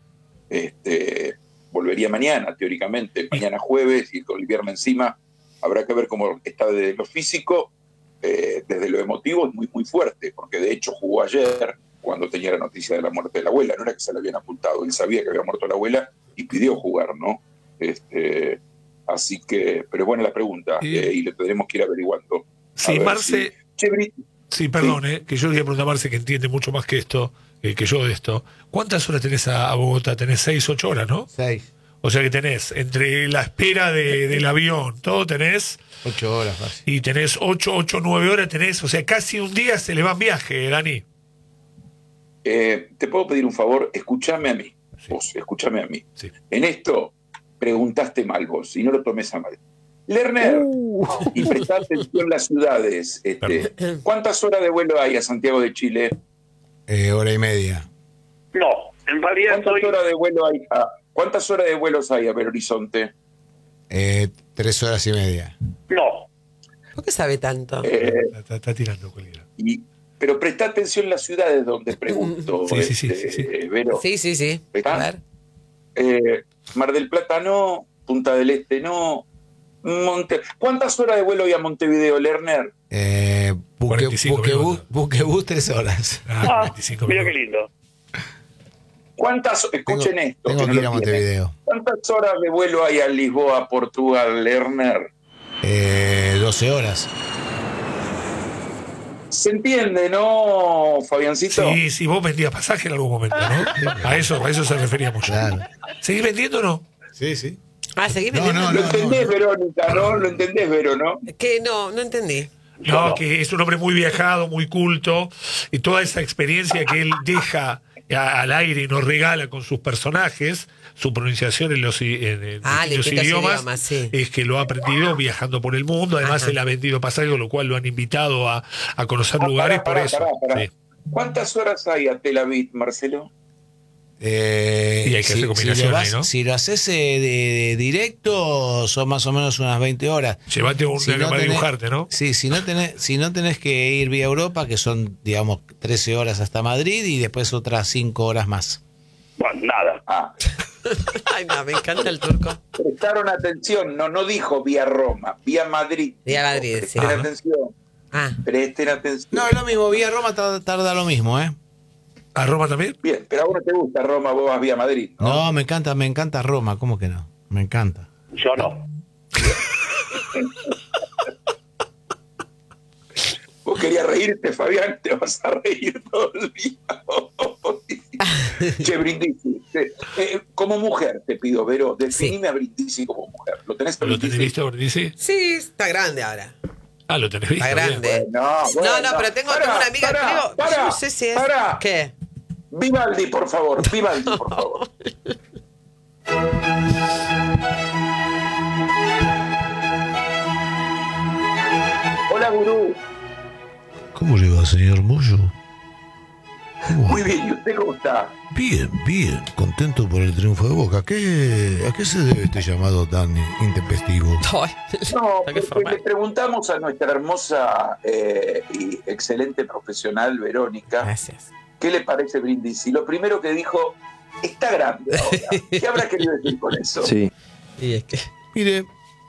este, volvería mañana, teóricamente, mañana jueves, y con el viernes encima habrá que ver cómo está desde lo físico, eh, desde lo emotivo es muy, muy fuerte, porque de hecho jugó ayer cuando tenía la noticia de la muerte de la abuela, no era que se la habían apuntado, él sabía que había muerto la abuela y pidió jugar, ¿no? Este, así que, pero bueno la pregunta, sí. eh, y le tendremos que ir averiguando. Sí, Marce... Si... Che, sí, perdón, sí. Eh, que yo le voy a preguntar a Marce, que entiende mucho más que esto, eh, que yo de esto. ¿Cuántas horas tenés a, a Bogotá? Tenés seis, ocho horas, ¿no? Seis. O sea que tenés, entre la espera de, del avión, todo tenés... Ocho horas casi. Y tenés ocho, ocho, nueve horas, tenés, o sea, casi un día se le va en viaje, Dani. Eh, te puedo pedir un favor, escúchame a mí. Sí. Vos, escúchame a mí. Sí. En esto preguntaste mal vos, y no lo tomes a mal. Lerner, uh. y prestá atención las ciudades. Este, ¿Cuántas horas de vuelo hay a Santiago de Chile? Eh, hora y media. No, en realidad ¿Cuántas estoy... horas de vuelo hay a, ¿Cuántas horas de vuelos hay a Belo Horizonte? Eh, tres horas y media. No. ¿Por qué sabe tanto? Eh, está, está tirando cualquiera. Y, pero presta atención las ciudades donde pregunto. Sí, sí, sí, este, sí, sí. Vero. Sí, sí, sí. ¿Está? A ver. Eh, Mar del Plata no, Punta del Este no, Monte... ¿Cuántas horas de vuelo hay a Montevideo, Lerner? Eh, buque, buquebús, buquebús, tres horas. Ah, Ah, mira qué lindo. ¿Cuántas, escuchen tengo, esto, tengo que, que no ir a lo Montevideo. tienen. ¿Cuántas horas de vuelo hay a Lisboa, Portugal, Lerner? Eh, doce horas. ¿Se entiende, no, Fabiancito? Sí, sí, vos vendías pasaje en algún momento, ¿no? A eso, a eso se refería mucho. Claro. ¿Seguís vendiendo o no? Sí, sí. Ah, seguí No, vendiendo. no, ¿Lo no, entendés, no. Verónica, no? ¿Lo entendés, Vero, no? Que no, no entendí. No, no. que es un hombre muy viajado, muy culto, y toda esa experiencia que él deja a- al aire y nos regala con sus personajes, su pronunciación en los, i- en, en Ah, distintos distintos idiomas, idiomas, sí. es que lo ha aprendido viajando por el mundo. Además, Ajá. él ha vendido pasajes, con lo cual lo han invitado a, a conocer Ah, lugares pará, por pará, eso. pará, pará. Sí. ¿Cuántas horas hay a Tel Aviv, Marcelo? Eh, Y hay que si, hacer si combinaciones, lo vas- ¿no? si lo haces eh, de, de directo, son más o menos unas veinte horas. Llévate un Si año no para tenés- dibujarte, ¿no? Sí, si no, tenés, si no tenés que ir vía Europa, que son, digamos, trece horas hasta Madrid y después otras cinco horas más. Bueno, nada. Ah, Ay, no, me encanta el turco. prestaron atención, no, no dijo vía Roma, vía Madrid. Vía Madrid, sí. Presten Ah, ¿no? atención, Ah, presten atención. No, es lo mismo, vía Roma tarda, tarda lo mismo, ¿eh? ¿A Roma también? Bien, pero a vos no te gusta Roma, vos vas vía Madrid, ¿no? No, me encanta, me encanta Roma, ¿cómo que no? Me encanta. Yo no. Vos querías reírte, Fabián, te vas a reír todo el día. Che, Brindisi, eh, eh, como mujer te pido, Vero, definime a Brindisi como mujer. ¿Lo tenés a ¿Lo tenés Brindisi? visto, Brindisi? sí, está grande ahora. Ah, lo tenés visto. Está bien. grande. No, No, bueno, no, pero tengo, pará, tengo una amiga, pará, creo, pará, yo no sé si es... pará. ¿Qué? Vivaldi, por favor, Vivaldi, por favor. Hola, gurú. ¿Cómo le va, señor Moyo? Muy bien, ¿y usted cómo está? Bien, bien, contento por el triunfo de Boca. ¿Qué, ¿A qué se debe este llamado tan intempestivo? Ay, No, qué porque formal. le preguntamos a nuestra hermosa eh, y excelente profesional Verónica, Gracias. ¿qué le parece Brindisi? Lo primero que dijo, está grande ahora. ¿Qué habrá querido decir con eso? Sí. Y es que... Mire,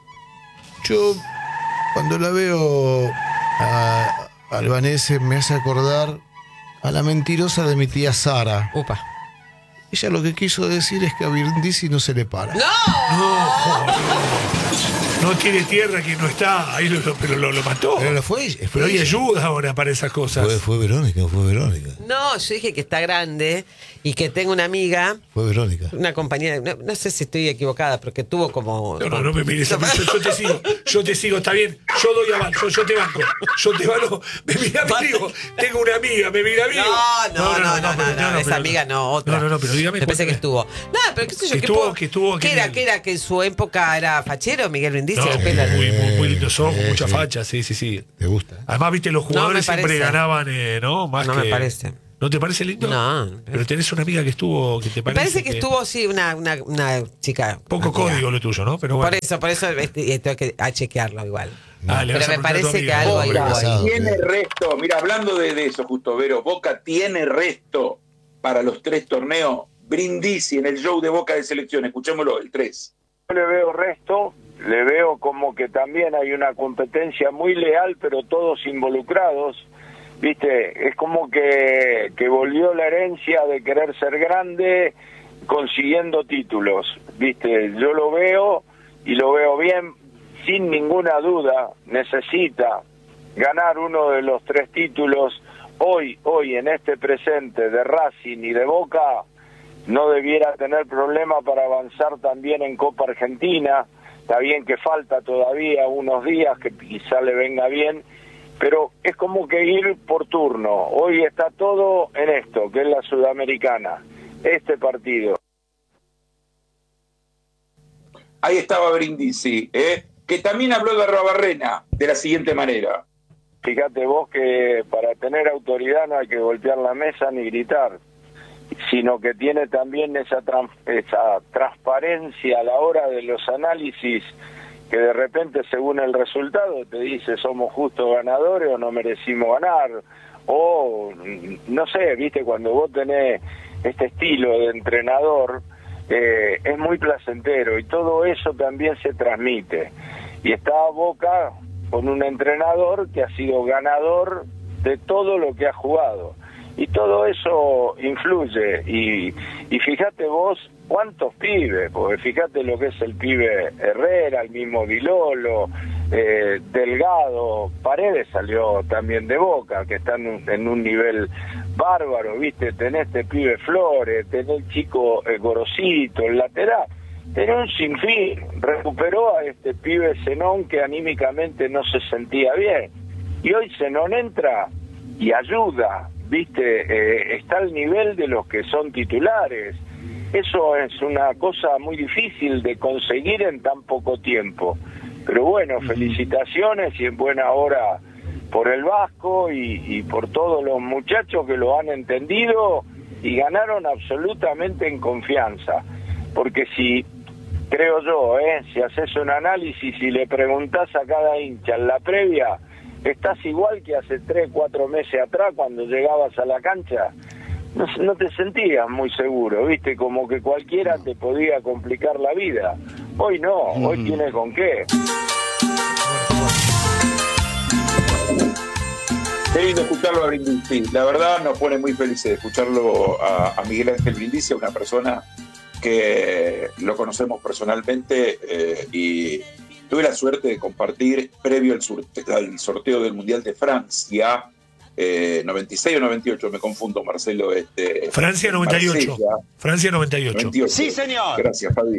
yo cuando la veo a Albanese me hace acordar a la mentirosa de mi tía Sara. Upa. Ella lo que quiso decir es que a Brindisi no se le para. ¡No! No, joder. No tiene tierra que no está. Ahí lo, lo- pero lo, lo mató. Pero fue, fue Pero hay ella. ayuda ahora para esas cosas. Fue, fue Verónica, fue Verónica. No, yo dije que está grande y que tengo una amiga, Fue Verónica. una compañera, no, no sé si estoy equivocada, pero que tuvo como... No, no, no me mires a mí, yo, yo te sigo, yo te sigo, está bien, yo doy aval, yo, yo te banco, yo te banco, me mira a mí, digo, tengo una amiga, me mira a mí. No, no, no, no, no, pero- no, esa pero- amiga no, otra. No, no, no, pero dígame. Me parece que cuál- estuvo. No, pero qué sé yo, Que ¿qué estuvo- puedo- que estuvo- ¿Qué que era, el- qué era? ¿Que en su época era fachero, Miguel Brindisi? No, el muy, pelo? muy, muy, muy lindos ojos, Sí, mucha sí. facha, sí, sí, sí. ¿Te gusta? Además, viste, los jugadores No me siempre parece. ganaban, eh, ¿no? Más No que... me parece. ¿No te parece lindo? No. Pero tenés una amiga que estuvo, que te Me parece parece que estuvo, sí, una, una, una chica. Poco amiga. código lo tuyo, ¿no? Pero bueno. Por eso, por eso este, tengo que a chequearlo igual. Ah, le Pero vas a me preguntar a tu parece amiga. que algo hay Hombre, igual. casado. Tiene resto, mira, hablando de, de eso justo, Vero, Boca tiene resto para los tres torneos. Brindisi en el show de Boca de selección, escuchémoslo, el tres. Yo le veo resto, le veo como que también hay una competencia muy leal, pero todos involucrados, viste, es como que, que volvió la herencia de querer ser grande consiguiendo títulos, viste, yo lo veo y lo veo bien, sin ninguna duda, necesita ganar uno de los tres títulos hoy, hoy en este presente de Racing y de Boca, no debiera tener problema para avanzar también en Copa Argentina. Está bien que falta todavía unos días, que quizá le venga bien, pero es como que ir por turno. Hoy está todo en esto, que es la Sudamericana, este partido. Ahí estaba Brindisi, ¿eh? Que también habló de Arruabarrena de la siguiente manera. Fíjate vos que para tener autoridad no hay que golpear la mesa ni gritar, sino que tiene también esa, trans, esa transparencia a la hora de los análisis, que de repente según el resultado te dice somos justos ganadores o no merecimos ganar, o no sé, viste, cuando vos tenés este estilo de entrenador, eh, es muy placentero y todo eso también se transmite. Y está Boca con un entrenador que ha sido ganador de todo lo que ha jugado. Y todo eso influye, y, y fíjate vos cuántos pibes, porque fíjate lo que es el pibe Herrera, el mismo Vilolo, eh, Delgado, Paredes salió también de Boca, que están en, en un nivel bárbaro, viste, tenés este pibe Flores, tenés el chico eh, Gorosito, el lateral, tenés un sinfín, recuperó a este pibe Zenón que anímicamente no se sentía bien, y hoy Zenón entra y ayuda, viste, eh, está al nivel de los que son titulares. Eso es una cosa muy difícil de conseguir en tan poco tiempo. Pero bueno, felicitaciones y en buena hora por el Vasco y, y por todos los muchachos que lo han entendido y ganaron absolutamente en confianza. Porque si, creo yo, eh, si haces un análisis y le preguntás a cada hincha en la previa, estás igual que hace tres, cuatro meses atrás cuando llegabas a la cancha, no, no te sentías muy seguro, viste, como que cualquiera te podía complicar la vida. Hoy no, hoy mm. tiene con qué. Qué lindo escucharlo a Brindisi. La verdad nos pone muy felices de escucharlo a, a Miguel Ángel Brindisi, a una persona que lo conocemos personalmente eh, y tuve la suerte de compartir previo al, sorteo, al sorteo del Mundial de Francia, eh, noventa y seis o noventa y ocho, me confundo, Marcelo. Este, Francia noventa y ocho. Marsella, Francia noventa y ocho. noventa y ocho. Sí, señor. Gracias, Fabi.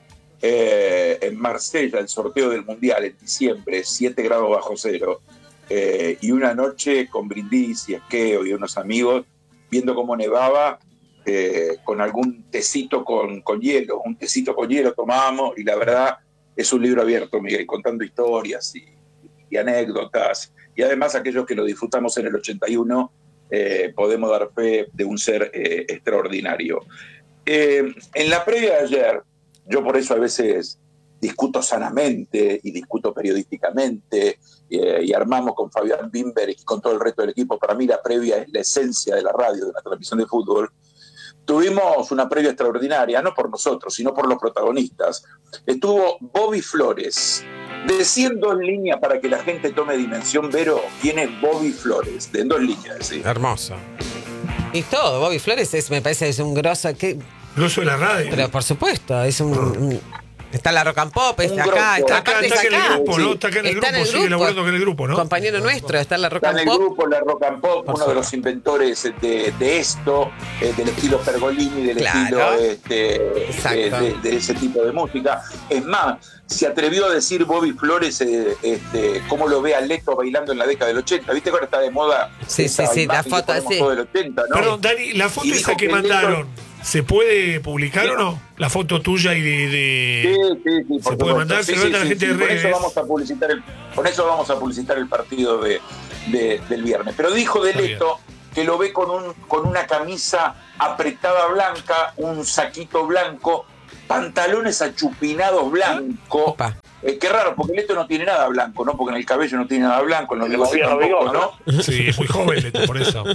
Eh, en Marsella, el sorteo del Mundial en diciembre, siete grados bajo cero, eh, y una noche con Brindisi, Esqueo y unos amigos, viendo cómo nevaba, eh, con algún tecito con, con hielo, un tecito con hielo tomábamos, y la verdad es un libro abierto, Miguel, contando historias y, y anécdotas, y además aquellos que lo disfrutamos en el ochenta y uno, eh, podemos dar fe de un ser eh, extraordinario. Eh, en la previa de ayer, yo por eso a veces discuto sanamente y discuto periodísticamente, eh, y armamos con Fabián Bimber y con todo el resto del equipo. Para mí la previa es la esencia de la radio, de la transmisión de fútbol. Tuvimos una previa extraordinaria, no por nosotros, sino por los protagonistas. Estuvo Bobby Flores. Decí en dos líneas para que la gente tome dimensión, Vero, quién es Bobby Flores. De en dos líneas, sí. Hermoso. Y todo, Bobby Flores es, me parece, es un grosso. ¿Qué? Grosso de la radio. Pero por supuesto, es un... un está la Rock and Pop, está acá, está acá, está acá en el grupo, ¿no? Está acá en el está grupo, en el sigue grupo, laburando acá en el grupo, ¿no? Compañero nuestro, está en la Rock Está and en el Pop. grupo La Rock and Pop, Por uno de los inventores de, de esto, eh, del estilo Pergolini, del Claro. estilo este, de, de, de ese tipo de música. Es más, se atrevió a decir Bobby Flores eh, este, cómo lo ve a Leto bailando en la década del ochenta. ¿Viste que ahora está de moda? Sí, sí, sí, la foto así. Todo del ochenta, ¿no? Perdón, Dani, la foto Y esa dijo que que mandaron, Leto- ¿se puede publicar Sí. o no? La foto tuya y de... de... Sí, sí, sí, por se puede supuesto. mandar, Sí, se lo sí, manda a la sí, gente sí, de por redes. eso vamos a publicitar el, por eso vamos a publicitar el partido de, de- del viernes. Pero dijo de Está Leto que lo ve con un con una camisa apretada blanca, un saquito blanco, pantalones achupinados blancos. Opa. Eh, qué raro, porque Leto no tiene nada blanco, ¿no? Porque en el cabello no tiene nada blanco, en los Le bigotes movía los tampoco, bigotes, ¿no? Sí, es muy joven, Leto, por eso.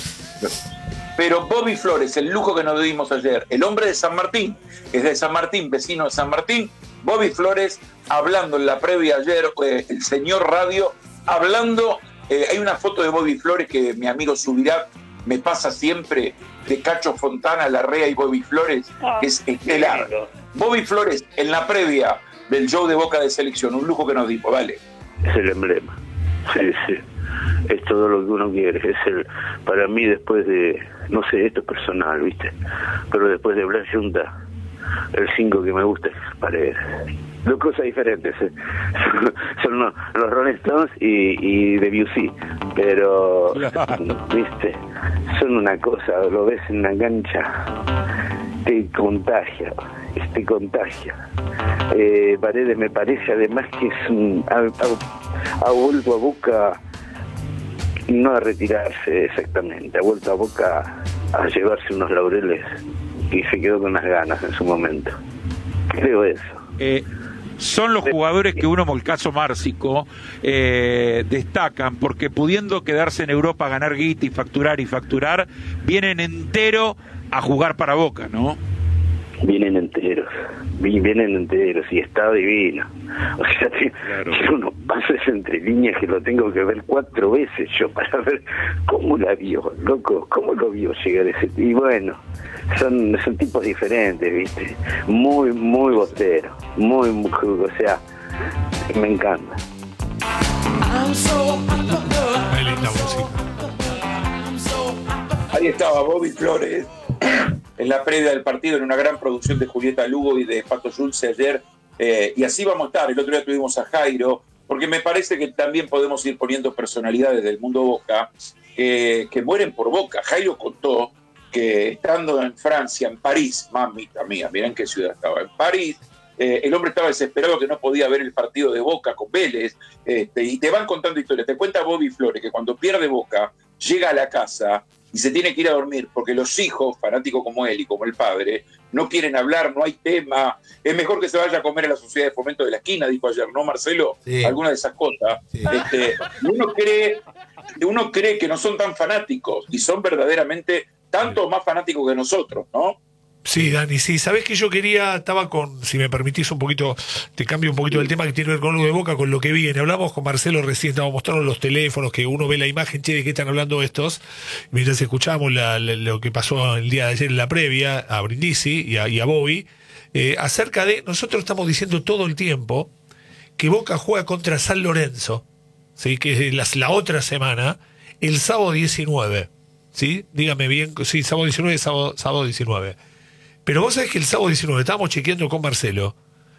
Pero Bobby Flores, el lujo que nos dimos ayer, el hombre de San Martín, es de San Martín, vecino de San Martín. Bobby Flores hablando en la previa ayer, eh, el señor radio, hablando, eh, hay una foto de Bobby Flores que mi amigo Subirá me pasa siempre, de Cacho Fontana, Larrea y Bobby Flores, Ah, que es estelar. qué lindo. Bobby Flores en la previa del show de Boca de Selección, un lujo que nos dimos, vale. Es el emblema. Sí, sí. es todo lo que uno quiere. Es el, para mí, después de, no sé, esto es personal, ¿viste? Pero después de Blas Junta, el cinco que me gusta es Paredes. Dos cosas diferentes, ¿eh? son, son los, los Rolling Stones y, y Debussy, pero, ¿viste? Son una cosa, lo ves en la cancha, te contagia, te contagia. Eh, Paredes me parece además que es un, ha, ha, ha vuelto a Boca, no a retirarse exactamente, ha vuelto a Boca a llevarse unos laureles y se quedó con unas ganas en su momento. Creo eso. Eh, son los jugadores que uno, como el caso Márcico, eh, destacan, porque pudiendo quedarse en Europa, ganar guita y facturar y facturar, vienen entero a jugar para Boca, ¿no? Vienen enteros, vienen enteros y está divino. O sea, te, claro. uno pasa entre líneas que lo tengo que ver cuatro veces yo para ver cómo la vio, loco, cómo lo vio llegar ese. Y bueno, son, son tipos diferentes, ¿viste? Muy, muy bosteros, muy, muy, o sea, me encanta. Muy linda música. Ahí estaba Bobby Flores en la previa del partido, en una gran producción de Julieta Lugo y de Pato Schulze ayer, eh, y así vamos a estar. El otro día tuvimos a Jairo, porque me parece que también podemos ir poniendo personalidades del mundo Boca eh, que mueren por Boca. Jairo contó que estando en Francia, en París, mamita mía, mirá en qué ciudad estaba, en París, eh, el hombre estaba desesperado que no podía ver el partido de Boca con Vélez, este, y te van contando historias. Te cuenta Bobby Flores que cuando pierde Boca, llega a la casa y se tiene que ir a dormir porque los hijos, fanáticos como él y como el padre, no quieren hablar, no hay tema. Es mejor que se vaya a comer a la sociedad de fomento de la esquina, dijo ayer, ¿no, Marcelo? Sí. Alguna de esas cosas. Sí. Este, uno cree, uno cree que no son tan fanáticos y son verdaderamente tanto más fanáticos que nosotros, ¿no? Sí, Dani, sí. Sabés que yo quería, estaba con, si me permitís un poquito, te cambio un poquito del tema que tiene que ver con lo de Boca, con lo que viene. Hablamos con Marcelo recién, estábamos mostrando los teléfonos, que uno ve la imagen, che, de qué están hablando estos, mientras escuchábamos la, la, lo que pasó el día de ayer en la previa, a Brindisi y a, y a Bobby, eh, acerca de, nosotros estamos diciendo todo el tiempo que Boca juega contra San Lorenzo, ¿sí? Que es la, la otra semana, el sábado diecinueve, ¿sí? Dígame bien, sí, sábado diecinueve, sábado, sábado diecinueve. Pero vos sabés que el sábado diecinueve, estábamos chequeando con Marcelo,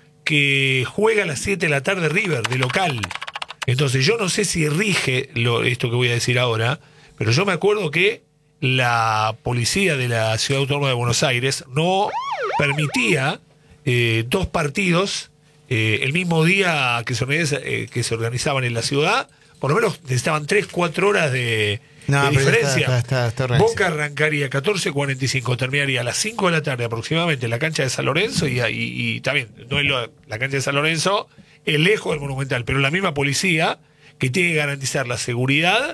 que juega a las siete de la tarde River, de local. Entonces yo no sé si rige lo, esto que voy a decir ahora, pero yo me acuerdo que la policía de la Ciudad Autónoma de Buenos Aires no permitía eh, dos partidos eh, el mismo día que se, organiza, eh, que se organizaban en la ciudad. Por lo menos necesitaban tres, cuatro horas de... No, de diferencia. Está, está, está, está Boca arrancaría catorce cuarenta y cinco, terminaría a las cinco de la tarde aproximadamente en la cancha de San Lorenzo y, y, y también, no es lo, la cancha de San Lorenzo es lejos del Monumental, pero la misma policía que tiene que garantizar la seguridad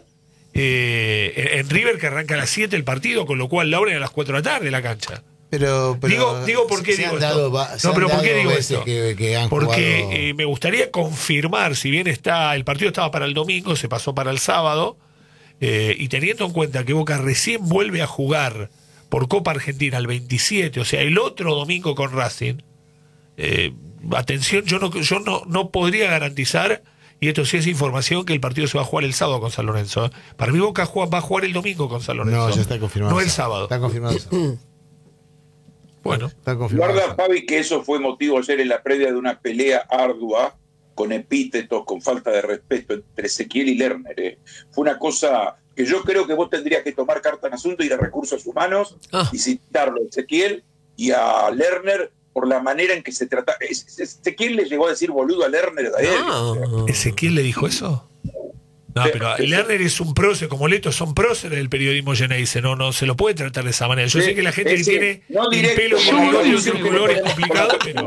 eh, en, en River, que arranca a las siete el partido, con lo cual la abren a las cuatro de la tarde la cancha. Pero, pero digo, digo por qué digo esto. Dado, no, pero ¿por qué digo esto? Que, que Porque jugado... eh, me gustaría confirmar, si bien está el partido estaba para el domingo, se pasó para el sábado. Eh, y teniendo en cuenta que Boca recién vuelve a jugar por Copa Argentina el veintisiete, o sea, el otro domingo con Racing, eh, atención, yo no yo no, no podría garantizar, y esto sí es información, que el partido se va a jugar el sábado con San Lorenzo. ¿eh? Para mí Boca juega, va a jugar el domingo con San Lorenzo. No, ya está confirmado. No el sábado. Está confirmado eso. Bueno. Está confirmado. Guarda, Fabi, que eso fue motivo ayer en la previa de una pelea ardua, con epítetos, con falta de respeto entre Ezequiel y Lerner. ¿eh? Fue una cosa que yo creo que vos tendrías que tomar carta en asunto, ir a Recursos Humanos ah. y citarlo a Ezequiel y a Lerner por la manera en que se trata. Ezequiel le llegó a decir boludo a Lerner de él. No. ¿Ezequiel le dijo eso? No, sí, pero sí, Lerner es un prócer, como Leto son próceres del periodismo Geneise, no, no se lo puede tratar de esa manera. Yo sí, sé que la gente que tiene no el pelo con bigote y otro color es complicado, pero...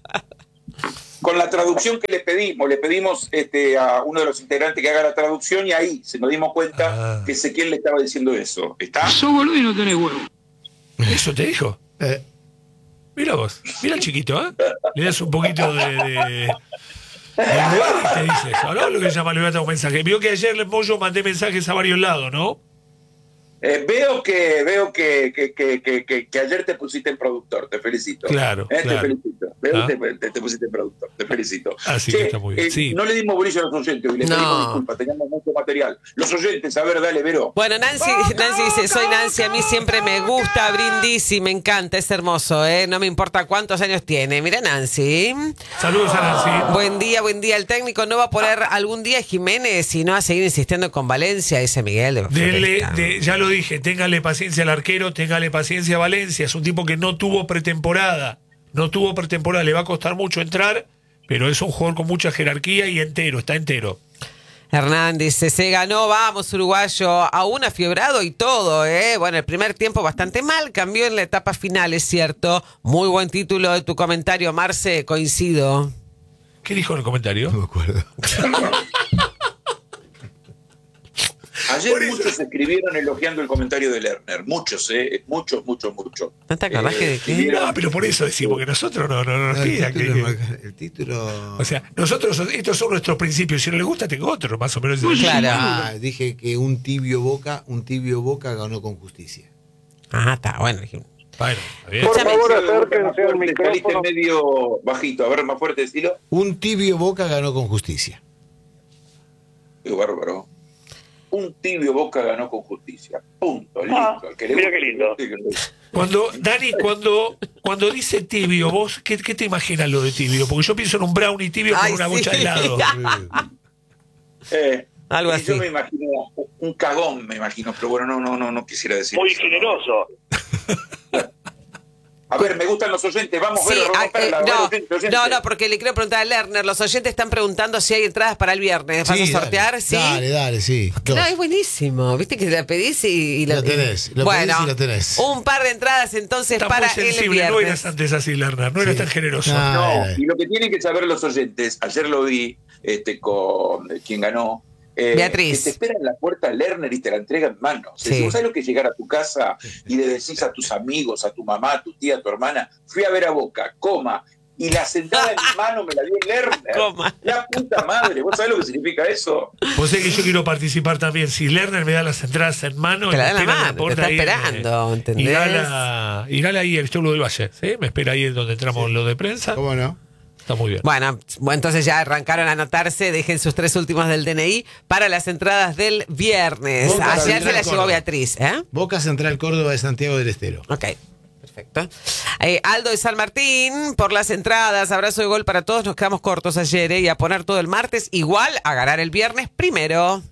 Con la traducción que le pedimos, le pedimos este, a uno de los integrantes que haga la traducción y ahí se nos dimos cuenta ah. que Ezequiel le estaba diciendo eso. ¿Está? Sos boludo y no tenés huevo. ¿Eso te dijo? Eh. Mira vos, mira el chiquito, ¿eh? Le das un poquito de... de... de lugar y te dice eso, ¿no? Lo que se llama le voy a dar un mensaje. Vio que ayer en Moyo mandé mensajes a varios lados, ¿no? Eh, veo que veo que, que, que, que, que, que ayer te pusiste en productor, te felicito. Claro, eh, claro. Te felicito. Veo ¿Ah? te, te, te pusiste en productor, te felicito. Así Che, que está muy bien. eh, Sí. No le dimos bolilla a los oyentes, hoy le No. pedimos disculpas, teníamos mucho material. Los oyentes, a ver, dale, Vero. Bueno, Nancy, Nancy dice, soy Nancy, a mí siempre me gusta Brindisi, me encanta, es hermoso, ¿eh? No me importa cuántos años tiene. Mira, Nancy. Saludos a Nancy. Buen día, buen día. El técnico no va a poner algún día Jiménez y no va a seguir insistiendo con Valencia, dice Miguel. De Dele, Floresta. de, ya lo dije, téngale paciencia al arquero, téngale paciencia a Valencia. Es un tipo que no tuvo pretemporada. No tuvo pretemporada, le va a costar mucho entrar, pero es un jugador con mucha jerarquía y entero, está entero. Hernán dice, se ganó, vamos uruguayo, aún afiebrado y todo, ¿eh? Bueno, el primer tiempo bastante mal, cambió en la etapa final, es cierto. Muy buen título de tu comentario, Marce, coincido. ¿Qué dijo en el comentario? No me acuerdo. Ayer muchos escribieron elogiando el comentario de Lerner. Muchos, ¿eh? Muchos, muchos, muchos. ¿No te acordás Eh, que de qué? No, pero por eso decimos que nosotros no, no, no nos No, el, pidan título, que- es marca- el título. O sea, nosotros, estos son nuestros principios. Si no les gusta, tengo otro, más o menos. Claro. Ah, dije que un tibio Boca, un tibio Boca ganó con justicia. Ah, está, bueno. dije- Bueno, está bien. Por Escúchame, favor, Más acérquense al fuerte, saliste micrófono. medio bajito. A ver, más fuerte, decilo. Un tibio Boca ganó con justicia. Qué bárbaro. Un tibio Boca ganó con justicia. Punto. Listo. Ah, Al que le mira guste, qué lindo. que lo- Cuando, Dani, cuando, cuando dice tibio, vos, ¿qué, qué te imaginas lo de tibio? Porque yo pienso en un brownie tibio Ay, con una sí. bocha de helado. Eh, Algo y así. Yo me imagino un cagón, me imagino, pero bueno, no, no, no, no quisiera decir Muy eso, ¿no? generoso. A ver, me gustan los oyentes, vamos Sí, a ver, ah, romper eh, la- no, oyente, oyente. no, no, porque le quiero preguntar a Lerner. Los oyentes están preguntando si hay entradas para el viernes. ¿Vas Sí, a sortear? Dale, Sí. dale, dale, sí. Dos. No, es buenísimo. Viste que la pedís y, y La tenés, lo bueno, pedís y la tenés. un par de entradas entonces Está para muy el sensible, no viernes. eras antes así, Lerner, no eras Sí. tan generoso. Ah, No, eh. y lo que tienen que saber los oyentes, ayer lo vi este, con eh, quien ganó, eh, Beatriz. que te espera en la puerta Lerner y te la entrega en mano. O sea, Sí. si vos sabés lo que es llegar a tu casa y le decís a tus amigos, a tu mamá, a tu tía, a tu hermana, fui a ver a Boca, coma, y la sentada en mi mano me la dio Lerner. Coma. La puta madre, ¿vos sabés lo que significa eso? Vos sabés que yo quiero participar también. Si Lerner me da las entradas en mano, Te la da en la espera mano, te puerta está ahí en, esperando, eh, ¿entendés? Irala, Irala ahí, el Esteulo del Valle. ¿Sí? Me espera ahí en donde entramos lo de prensa. ¿Cómo no? Está muy bien. Bueno, bueno, entonces ya arrancaron a anotarse. Dejen sus tres últimos del D N I para las entradas del viernes. Boca Ayer se Central la llevó Córdoba. Beatriz, ¿eh? Boca Central Córdoba de Santiago del Estero. Ok, perfecto. Eh, Aldo de San Martín, por las entradas, abrazo de gol para todos. Nos quedamos cortos ayer, ¿eh? Y a poner todo el martes, igual a ganar el viernes primero.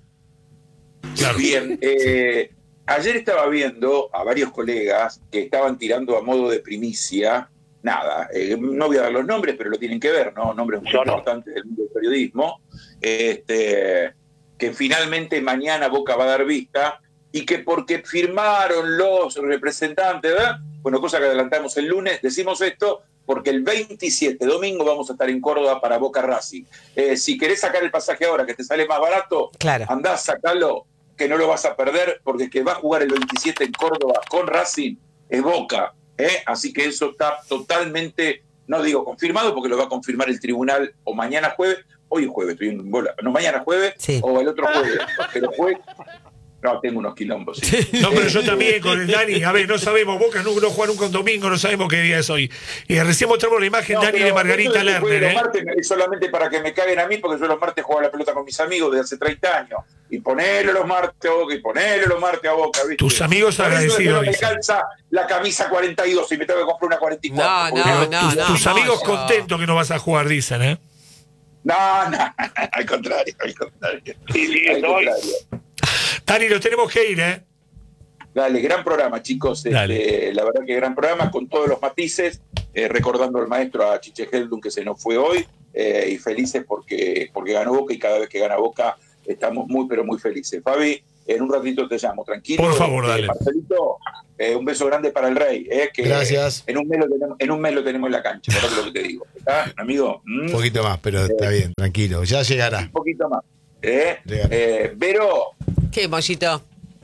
Claro. Bien, eh, ayer estaba viendo a varios colegas que estaban tirando a modo de primicia, nada, eh, no voy a dar los nombres, pero lo tienen que ver, ¿no? Nombres muy Yo no. importantes del mundo del periodismo, este, que finalmente mañana Boca va a dar vista y que porque firmaron los representantes, ¿verdad? Bueno, cosa que adelantamos el lunes, decimos esto porque el veintisiete, domingo, vamos a estar en Córdoba para Boca Racing. Eh, si querés sacar el pasaje ahora, que te sale más barato, Claro. andá, sacalo, que no lo vas a perder, porque el que va a jugar el veintisiete en Córdoba con Racing es Boca, ¿eh? Así que eso está totalmente, no digo confirmado, porque lo va a confirmar el tribunal o mañana jueves, hoy es jueves, estoy en bola, no, mañana jueves Sí. o el otro jueves, pero jueves, no, tengo unos quilombos. Sí. No, pero yo también con el Dani. A ver, no sabemos, Boca no, no juega nunca un domingo, no sabemos qué día es hoy. Y recién mostramos la imagen, No, Dani, pero de Margarita eso de que juegue Lerner, los ¿eh? martes es solamente para que me caguen a mí, porque yo los martes juego a la pelota con mis amigos desde hace treinta años. Y ponele los martes a Boca, y ponele los martes a Boca, ¿viste? Tus amigos Por eso agradecidos, no me dicen. calza la camisa cuarenta y dos y me tengo que comprar una cuarenta y cuatro. No, porque- no, Pero no, tus, no, tus no, amigos yo- contentos que no vas a jugar, dicen, ¿eh? No, no, al contrario, al contrario. Sí, sí, Al estoy. contrario. Dani, nos tenemos que ir, ¿eh? Dale, gran programa, chicos. Este, Dale. la verdad que gran programa con todos los matices, eh, recordando al maestro, a Chiche Heldun, que se nos fue hoy, eh, y felices porque, porque ganó Boca, y cada vez que gana Boca estamos muy, pero muy felices. Fabi, en un ratito te llamo, tranquilo. Por favor, Eh, dale. Marcelito, eh, un beso grande para el Rey. Eh, que Gracias. En un, mes lo tenemos, en un mes lo tenemos en la cancha, por lo que te digo. ¿Está, amigo? ¿Mm? Un poquito más, pero está bien, tranquilo. Ya llegará. Un poquito más. Eh, Llegará. eh, Vero, ¿Qué, Mollito?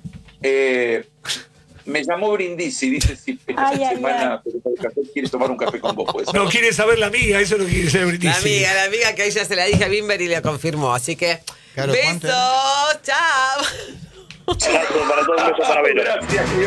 eh, me llamó Brindisi, dice si esta Ay, ay, semana el café quiere tomar un café con vos. ¿Puede ser? No quiere saber la amiga, eso no quiere saber La Brindisi. amiga, la amiga que hoy ya se la dije a Bimber y le confirmó. Así que, Claro, ¿cuánto besos, chao. abrazo para todos, un beso para Vero. Gracias.